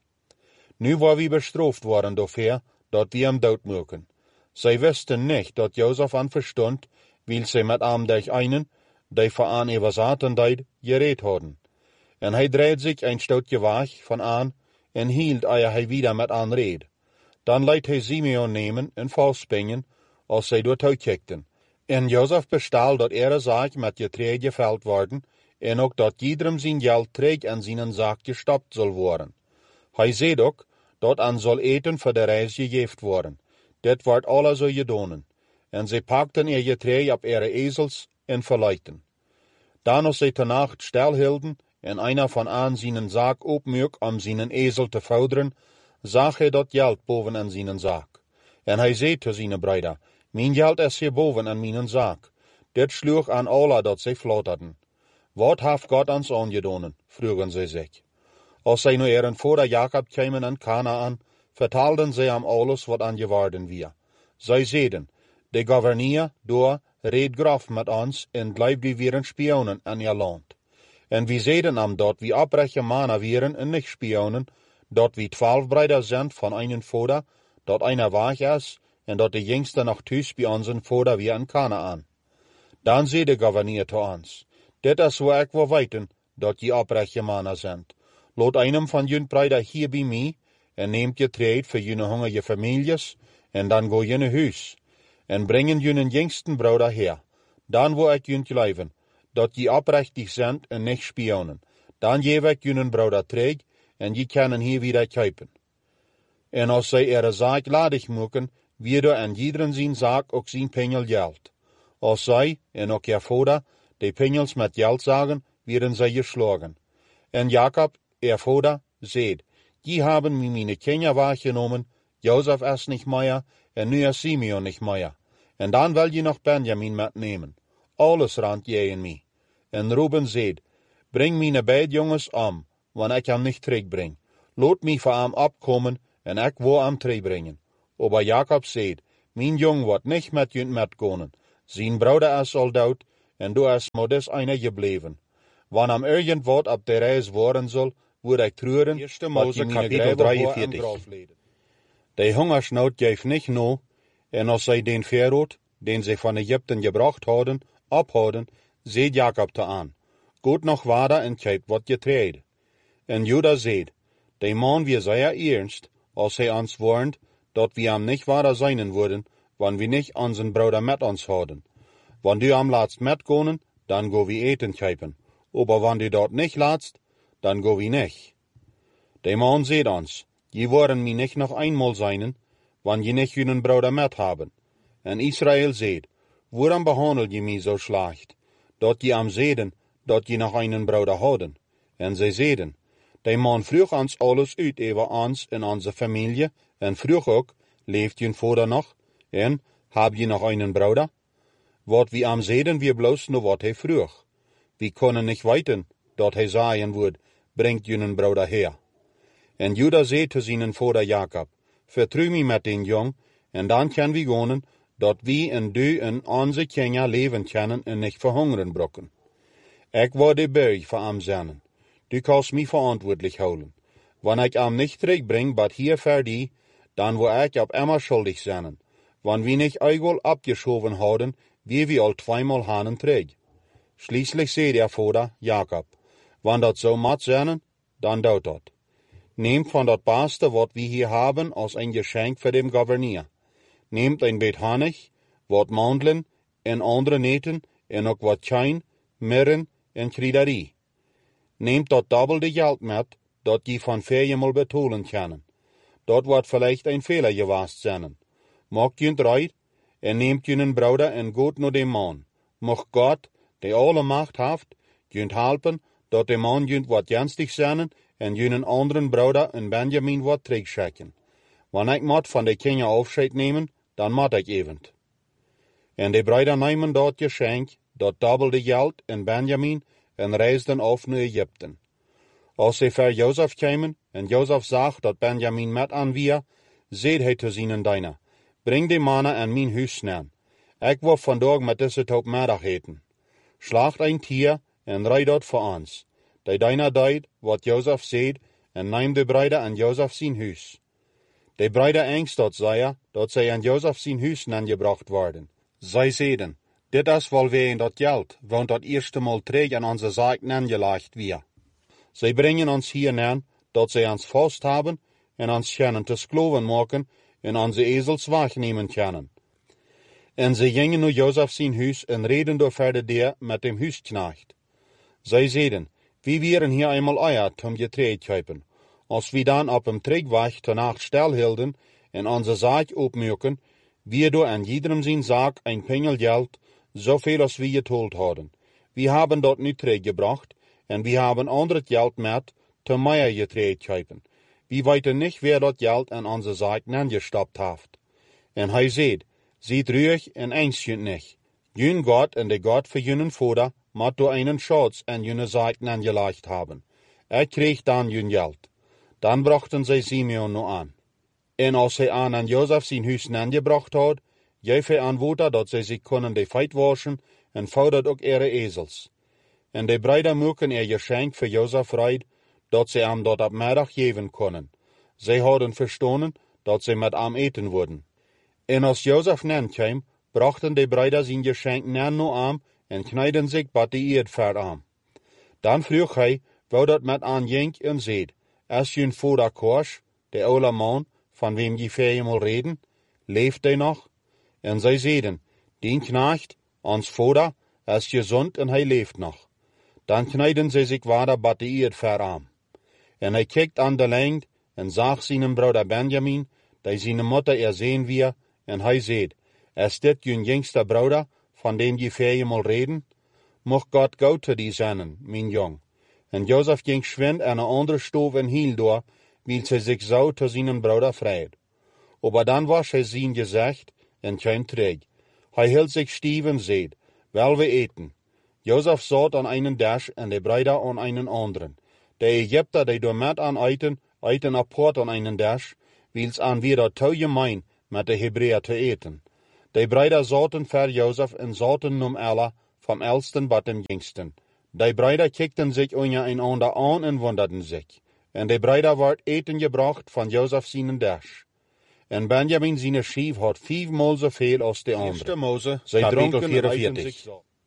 Nu waar we bestraft worden daarvoor, dat we hem dood maken. Zij wisten niet dat Jozef aan verstond, wil zij met hem durch einen, die voor aan over zaten deed, gereed hadden. En hij dreed zich een stootje weg van aan, en hield eer hij wieder met aan reed. Dan liet hij Simeon nemen en vastspingen, als zij door uitkijkten. En Jozef bestal dat ihre zaak met je treed geveld worden, en ook dat iedereen zijn geld terug in zijn zaak gestopt zal worden. Hij zei ook, dat aan zal eten voor de reis gegeven worden. Dit wordt alle zo gedaan. En zij pakten je treed op ihre ezels en verleiden. Dan als zij te nacht stilhielden, en einer van aan zijn zaak opmuk om zijn ezel te voederen, zag hij dat geld boven in zijn zaak. En hij zei te zijn bruider, mijn geld is hierboven in mijn zaak. Dit sloeg aan alle dat zij flotterden. Wat heeft God ons aangedaan? vroegen zij zich. Als zij nu ihren vader Jacob kwamen in Kanaan, vertelden zij hem alles wat aan geworden weer. Zij zeiden, de gouverneur door reed grof met ons en blijft we weer spionen in je land. En we zeiden hem dat we oprechte mannen waren en niet spionen, dat we 12 bruiders zijn van een vader, dat einer weg is, en dat de jongste nog thuis bij onze vader weer in Kanaan. Dan zei de gouverneur te ons, dit is waar ik wil weten, dat je oprechte mannen zijn. Laat einem van jullie bruider hier bij mij, en neemt je treed voor jullie hongerige families, en dan go je naar huis. En brengen jullie jongsten bruider her. Dan wil ik jullie geloven, dat je oprechtig zijn en niet spionen. Dan geef ik jullie bruider terug, en je kunnen hier weer kopen. En als zij ihre zaak ladig maken, weer aan iedereen zijn zaak ook zijn pengel geld. Als zij, en ook haar vader, de pengels met geld zagen, werden zij geslagen. En Jacob, haar vader, zei, die hebben mij mijn kinderen weggenomen, Jozef is niet meer, en nu is Simeon niet meer. En dan wil je nog Benjamin metnemen. Alles rand jij in mij. En Ruben zei, breng mijn beide jongens om, wanneer ik hem niet terugbreng. Laat mij voor hem opkomen, en ik wil hem terugbrengen. Aber Jacob zei, mijn jong wordt niet met jullie metkomen. Zijn broeder is al dood, en du is maar des ene gebleven. Wanneer hem irgend op de reis worden zal, word ik treuren, wat je kapitel 43. De hongersnood geeft niet nou, en als zij den verrood, den zij van Egypten gebracht hadden, ophouden, zei Jacob te aan, goed nog wader en kijk wat je treed. En Juda zei, de man wie zeer ernst, als hij ons warnt, dat we hem niet wader zijn worden, wanneer we niet onze broeder met ons hadden. Wanneer du hem laatst metkomen, dan go we eten kijken. Aber wanneer du dat niet laatst, dan go we niet. De man zei ons, je worden mij niet nog eenmaal zijn, wanneer je niet jullie broeder met hebben. En Israël zei, waarom behandel je mij zo slecht, dat je hem zeiden, dat je nog een broeder hadden? En zij zeiden, de man vroeg ons alles uit over ons en onze familie, en vroeg ook, leeft je vader nog? En, heb je nog een broeder? Wat we hem zeiden, we bloos nog wat hij vroeg. We kunnen niet weten, dat hij zeggen wordt, brengt je broeder her. En Juda zei te zijn vader Jacob, vertrouw mij met den jong, en dan kan we gaan, dat we en du en onze kinderen leven kunnen en niet verhongeren brokken. Ik word de berg voor hem zijn. Du kannst mij verantwoordelijk houden. Wanneer ik hem niet terugbreng, bad hier voor die, dan word ik op immer schuldig zijn. Wanneer we niet eigenlijk opgeschoven hadden, wie we al 2 maal hanen terug. Schließlich zei der vader Jacob, wanneer dat zo moet zijn, dan doet dat. Neemt van dat beste wat we hier hebben als een geschenk voor de gouverneur. Neemt een beetje honig, wat mandelen en andere neten en ook wat tjijn, mirren en kruiderie. Neemt dat dubbelde geld met, dat je van vijfmaal betolen kan. Dat wordt vielleicht een fehler geweest zijn. Maakt je het rijdt en neemt je een broeder en gaat naar de man. Mocht God, die alle macht heeft, je helpen, dat de man je wat ernstig zijn en je een anderen broeder en Benjamin wat terugschikken. Wanneer ik moet van de kinderen afscheid nemen, dan moet ik even. En de broeder nemen dat geschenk, dat dubbelde geld en Benjamin, en reisden af naar Egypte. Als ze voor Jozef kwamen, en Jozef zag dat Benjamin met aan wie, zei hij te zijn dienaar, breng de mannen aan mijn huis neer. Ik wil vandaag met deze tot middag eten. Slacht een tier en rijd dat voor ons. De dienaar deed wat Jozef zei, en neem de broeder aan Jozef zijn huis. De broeder angst dat zij aan Jozef zijn huis gebracht worden. Zij zeiden, dit is wel weer dat geld, want dat eerste maal terug aan onze zaak gelegd weer. Zij brengen ons hier neer, dat zij ons vast hebben en ons kunnen te skloven maken en onze ezels wegnemen kunnen. En zij gingen naar Jozef zijn huis en reden door verder daar met dem huisknecht. Zij zeiden, we waren hier eenmaal eierd om getreed kijken. Als we dan op hem terugweg te nacht stilhielden en onze zaak opmaken, wir door aan iedereen zijn zaak een pengel geld, zoveel als we getold hadden. We hebben dat nu teruggebracht en we hebben ander geld met te meer getreed kijken. We weten niet wer dat geld aan onze zaak gestapt heeft. En hij zei, ziet ruhig en angst niet. Jun God en de God voor jullie vader moet door einen schatz aan jullie zaak gelegd hebben. Ik kreeg dan jun geld. Dan brachten zij Simeon nog aan. En als hij aan Jozef zijn huis gebracht had, gaf hij aan water dat zij zich konden de feit waschen en voudert ook ihre ezels. En de broeder moeken geschenk voor Jozef rijdt, dat zij hem dat op middag geven konden. Zij hadden verstonen dat zij met hem eten worden. En als Jozef kwam, brachten de broeder zijn geschenk naar hem en knijden zich bij de eerd voor hem. Dan vroeg hij, wou dat met aan ging en zei, is je vader Kors, de oude man, van wem je vijfmaal reden, leeft hij nog? En zij zeiden, die knecht, ons vader, is gezond en hij leeft nog. Dan knijden zij zich water bij de eerd voor hem. En hij kijkt aan de lengte en zag zijn broeder Benjamin, die zijn moeder zien weer, en hij zei, is dit je jongste broeder, van dem je vijfmaal reden? Mocht God gauw te die zijn, mijn jong. En Jozef ging schwind aan een andere stoof en hiel door, wil zij zich zo te zijn broeder vrede. Aber dan was hij zijn gezicht en kwam terug. Hij hield zich stief en zei, wel we eten. Jozef zat aan einen dash en de broeder aan einen anderen. De Egypter die door met aan eten apart aan einen dash, wils aan wie dat touw gemeen met de Hebreeën te eten. De bruiden zaten voor Jozef en zaten nom alle, vom elsten tot dem jongsten. De bruiden kikten zich ondereinander aan en wonderden zich. En de bruiden werd eten gebracht van Jozef zijn dash. En Benjamin zijn schief had 5-maal zoveel als de andere. Zij dronken en 44.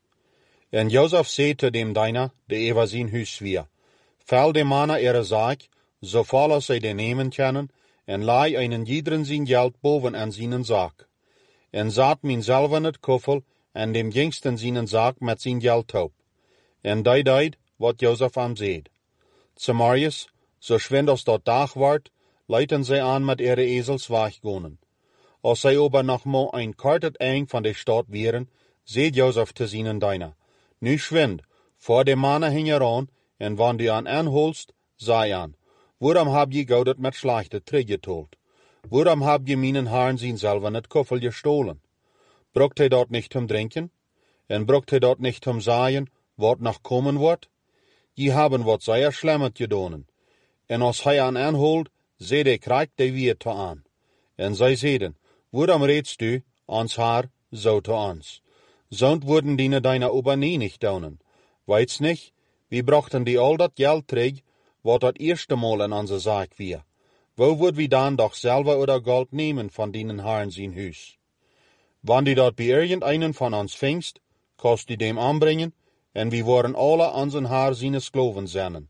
En Jozef zei te dem Dina, de over zijn huis weer, vel de mannen ihre zaak, zoveel als zij de nemen kunnen, en laai einen iederen zijn geld boven aan zijn zaak. En zat min zelf in het koffel, en dem jongsten zijn zaak met zijn geld op. En die deed wat Jozef hem zei. S'morgens, zo schwind als dat dag wordt, leiden zij aan met ihre ezels weggaan. Als zij aber nog maar een kwart het eind van de stad waren, zei Jozef te zijn Dina, nu schwind, voor de mannen hingen aan, en wanneer du aan aanholst, zei aan, waarom heb je goud met slechte teruggetold? Waarom heb je mijn haren zijn zelf in het koffel gestolen? Brokt hij dat niet om drinken? En brokt hij dat niet om zeggen, wat nog komen wordt? Je hebben wat zeer slimmet gedaan. En als hij aan aanholt, zei de krijgt de weer te aan. En zij zeiden, waarom redst du, ons haar, zo te ons? Zond worden die deine ober nie nicht doen. Weit's nicht, wie brachten die al dat geld terug, wat dat eerste Mal in onze zaak weer. Wo wordt wie dan doch selber oder Gold nemen van dienen haren zijn huis? Wanneer die dat bij irgendeinen van ons vingst, kost die dem aanbrengen, en wie worden alle onze haar zijn skloven zijn.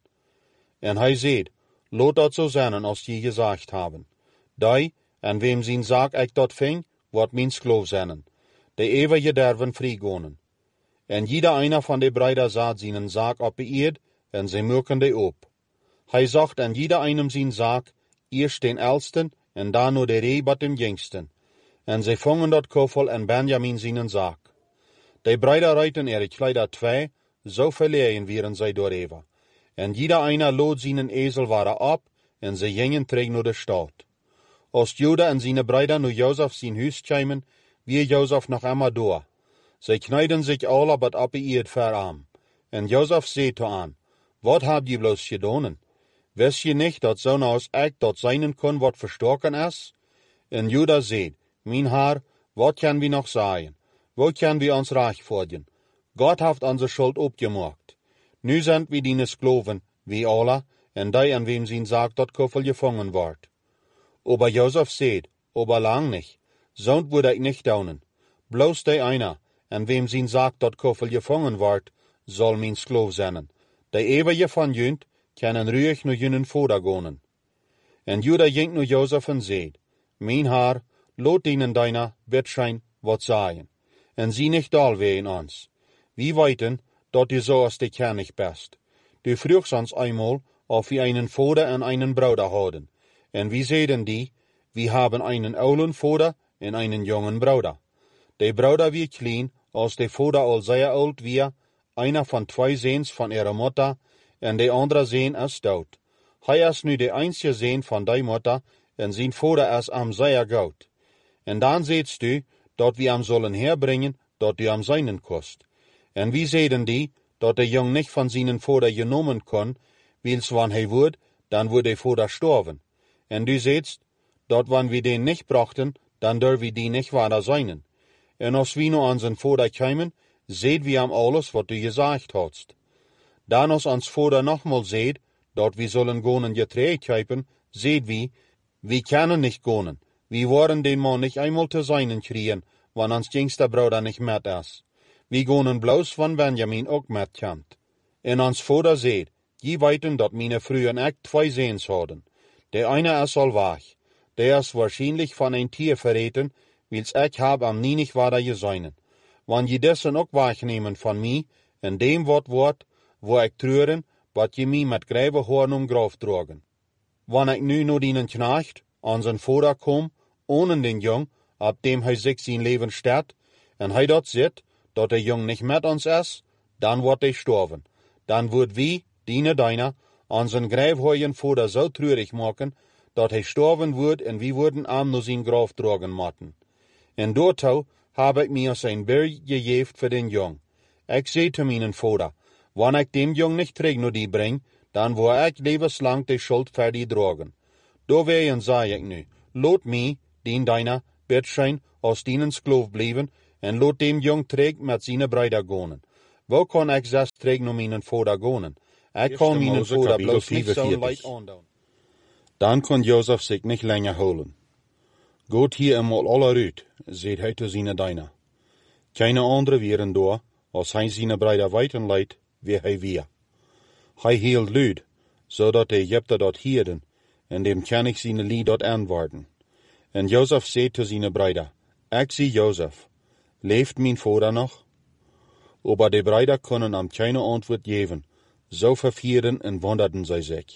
En hij zei, laat dat zo zijn als je gezegd hebben. Die, en wem zijn zaak ik dat ving, wordt mijn skloof zijn. De eeuwige derven vrijgonen. En jeder einer van de bruiden zat zijn zaak op de eerd, en zij merken de op. Hij zegt aan jeder einem zijn zaak, eerst den elsten, en dan nur de ree bat dem jongsten. En zij vangen dat koffel en Benjamin zijn zaak. De bruiden reiten ihre kleider 2, zo verleien wieren zij door Eva. En jeder einer lood zijn ezel waren op, en zij gingen terug naar de stad. Als Juda en zijn bruiden naar Jozef zijn huis kwamen, wie Jozef nog immer door. Zij knijden zich alle bat op de eerd verarm. En Jozef zei te aan, wat heb je bloos gedaan? Wist je niet dat zo'n als ik dat zijn kon wat verstoken is? En Juda zei, mijn haar, wat kan we nog zeggen? Wat kan we ons recht worden? God heeft onze schuld opgemaakt. Nu zijn we die skloven, wie alle, en die aan wem zijn zaak dat koffel gevangen wordt. Aber Jozef zei, aber lang niet, zo'n moet ik niet doen. Bloos de einer, en wem zijn zaak dat koffel gevangen wordt, zal mijn skloof zijn. De eeuwige van junt, kunnen ruig naar junnen vader gaan. En Juda ging naar Jozef en zei, mijn haar, laat dienen deiner wetschijn wat zeggen. En zie niet alweer in ons. Wie weten dat du zoals de kennig best. Du vroegst ons eenmaal of we einen vader en einen bruder hadden. En wie zeiden die, we hebben einen oulen vader en einen jongen bruder. De bruder wie klein, als de vader al zeer oud wie, einer van 2 zoons van ihre moeder, en de andere zoon is dood. Hij is nu de einzige zoon van die moeder, en zijn vader is am zeer goud. En dan zeidst du, dat we hem zullen herbrengen, dat du hem zijnen kost. En wie zeiden die, dat de jong niet van zijn vader genomen kon, wils wanneer hij wordt, dan wordt de vader sterven. En du zeidst, dat wanneer we den niet brachten, dan durven we die niet vader zijnen. En als we naar onze vader kwamen, zeiden we hem alles wat du gezegd hadst. Dan als ons vader nogmaals zeid, dat we zullen gaan en getreed kijken, zeiden we kunnen niet gaan. We worden den man niet eenmaal te zijnen kriegen, wanneer ons jongste broeder niet met is. We gaan bloos van Benjamin ook met kant. En ons vader zei, je weten dat mijn vrouw en ik 2 zoons hadden. De ene is al weg. De is waarschijnlijk van een tier verreten, wils ik heb hem niet verder gezien. Wanneer je dessen ook wegnemen van mij, en dem wat wordt, waar ik treuren, wat je mij met grijve hoorn graf drogen. Wanneer ik nu naar die knecht, aan zijn vader kom, ohne den jong, op dem hij zich zijn leven staat, en hij dat zit, dat de jong niet met ons is, dan wordt hij sterven. Dan wordt wie, deiner, aan zijn grijfhooien vader zo treurig maken, dat hij sterven wordt en wie worden hem naar zijn graf drogen moeten. En doortoe heb ik mij als een berg gegeven voor den jong. Ik zei te mijn vader, wanneer ik dem jong niet terug naar die breng, dan word ik levenslang de schuld voor die drogen. Doorwegen zei ik nu, Loot mij, dien deiner, bed zijn, als dienens kloof blijven, en loot dem jong trek met zijn bruida gonen. Wel kan ik zes trek naar mijn vader gonen. Ik kan mijn vader bloos niet zo'n leid aandoen. Dan kon Jozef zich niet langer houden. Gaat hier eenmaal alle uit, zei hij te zijn deiner. Keine andere wieren door, als hij zijn bruida weiten leidt, wie hij weer. Hij hield luid, zodat de Egypten dat hierden, en dem kan ik zijn lied dat antwoorden. En Jozef zei te zijn bruida, ik zie Jozef, leeft mijn vader nog? Aber de bruida konden hem keine antwoord geven, zo vervierden en wonderden zij zich.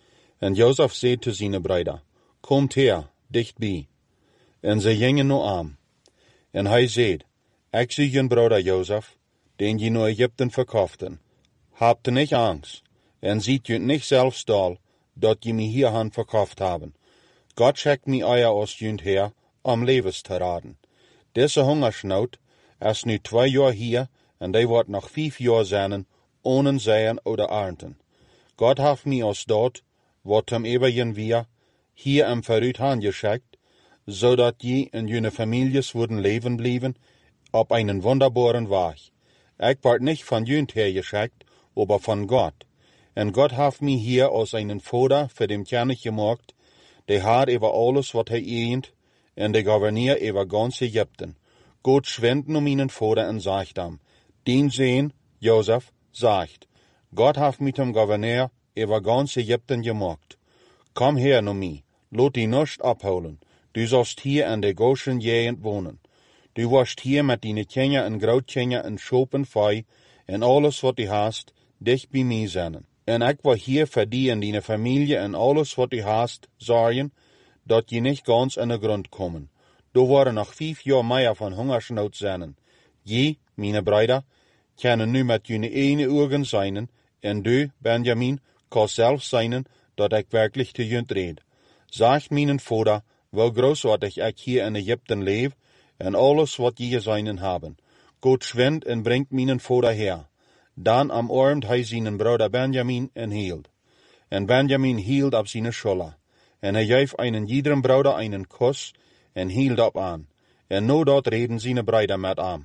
En Jozef zei te zijn bruida, komt her, dichtbij. En zij gingen naar hem. En hij zei, ik zie je broeder Jozef, den je naar Egypten verkochten. Habt niet angst, en ziet je niet zelf stal, dat je me hierhan verkocht hebben. God schickt me euer als junt her, om levens te raden. Deze hongersnood is nu 2 jaar hier, en die wordt nog 5 jaar zijn, ohne zeeën oder ernten. God heeft me als dat, wat hem eeuwigen weer, hier im vooruit geschickt, zodat je en jullie families worden leven blijven, op einen wunderbaren weg. Ik word niet van junt her geschickt, aber van God. En God heeft me hier als einen vader voor dem kennis gemaakt, de had over alles wat hij eent, en de gouverneur over ganz Egypten. God schwendt naar mijn vader en zegt hem, dien zoon, Jozef, zegt, God heeft met hem gouverneur over ganz Egypten gemaakt. Kom her naar mij, laat die nicht ophouden. Du zalst hier in de Goshen gegend wonen. Du wirst hier met die kinderen en grootkinderen en schopen vee, en alles wat du hast, dicht bij mij zijn. En ik wil hier voor die en die familie en alles wat du hast, zorgen, dat je niet ganz in de grond komen. Er worden nog 5 jaar meer van hongersnood zijn. Je, mijn bruider, kunnen nu met jullie ene ogen zijn, en du, Benjamin, kan zelf zijn, dat ik werkelijk te junt red. Zegt mijn vader, wel grootwaardig ik hier in Egypten leef, en alles wat je zijn hebben. God schwendt en brengt mijn vader her. Dan omarmt hij zijn broeder Benjamin en hield. En Benjamin hield op zijn scholle. En hij geeft einen iederen broeder einen kus, en hield op aan. En nu dat reden zijn broeder met hem.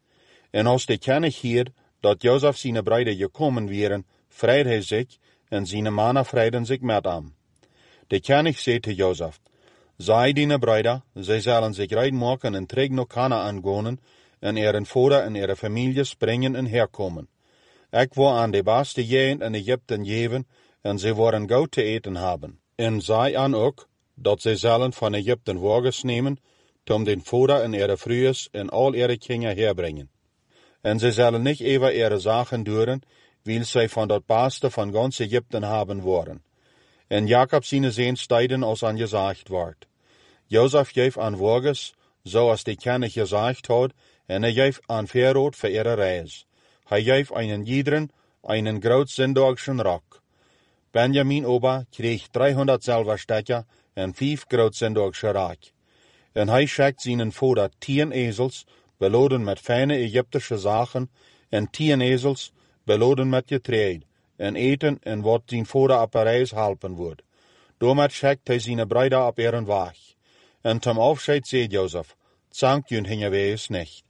En als de kennis hier, dat Jozef zijn broeder gekomen waren, vrede hij zich, en zijn mannen vrijden zich met hem. De kennis zei te Jozef, zij die broeder, zij zullen zich reid maken en terug naar Kanaan gaan, en eren vader en ere families brengen en herkomen. Ik wil aan de beste gegend in Egypten geven, en zij worden goed te eten hebben. En zij aan ook, dat zij zullen van Egypten wagens nemen, om den vader en ere vrouwen en al ere kinderen herbrengen. En zij zullen niet even ere zaken duren, wil zij van dat beste van ganz Egypten hebben worden. En Jacob zijn zeen stijden als aan gezegd wordt. Jozef geeft aan wagens, zoals de kennis gezegd had, en hij geeft aan verrood voor ere reis. Hij geeft einen iederen einen groot zendogschen rok. Benjamin ober kreeg 300 zilverstekken en 5 groot zendogsche rok. En hij schickt zijn vader 10 ezels, beladen met fijne Egyptische zaken, en 10 ezels, beladen met getreid, en eten en wat zijn vader op reis helpen wordt. Daarmee schickt hij zijn bruider op eren weg. En ten afscheid zei Jozef, zankt jun hingen wees niet.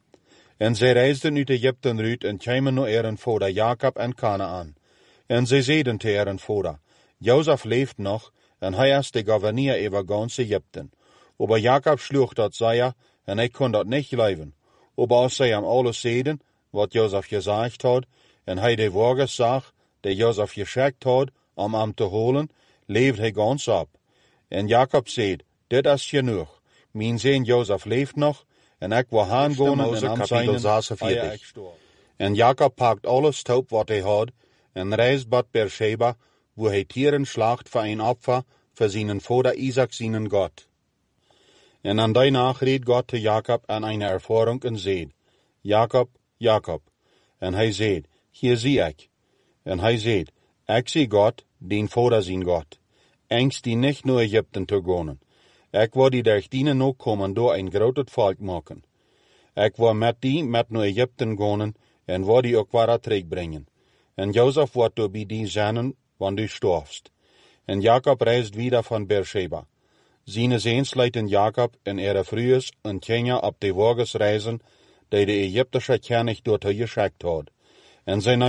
En zij reisden uit Egypten uit en kwamen naar eren vader Jacob en Kanaan. En zij zeiden te eren vader, Jozef leeft nog, en hij is de gouverneur over ganz Egypten. Aber Jacob sloeg dat zij, en hij kon dat niet geloven. Aber als zij hem alles zeiden, wat Jozef gezegd had, en hij de wagens zag, die Jozef geschikt had, om hem te halen, leefde hij ganz op. En Jacob zei, dit is genoeg. Mijn zoon Jozef leeft nog, en ik wil gaan gaan en hem zijn. En Jacob pakt alles toe wat hij had, en reist tot Beersheba, wo hij tieren slacht voor een opfer, voor zijn vader Isaac zijn God. En aan die nacht reed God te Jacob aan een ervaring en zei, Jacob, Jacob. En hij zei, hier zie ik. En hij zei, ik zie God, dien vader zijn God. Angst die niet naar Egypten te gaan. Ik wil die durch dienen ook komen door een groot volk maken. Ik wil met die met naar Egypten gaan, en wil die ook waar terugbrengen. En Jozef wordt door bij die zijn, wanneer du storfst. En Jacob reist wieder van Beersheba. Zijn zeensleiten Jacob en ihre vroers en Kenia op de Wogesreizen die de Egyptische König dort geschickt had. En zij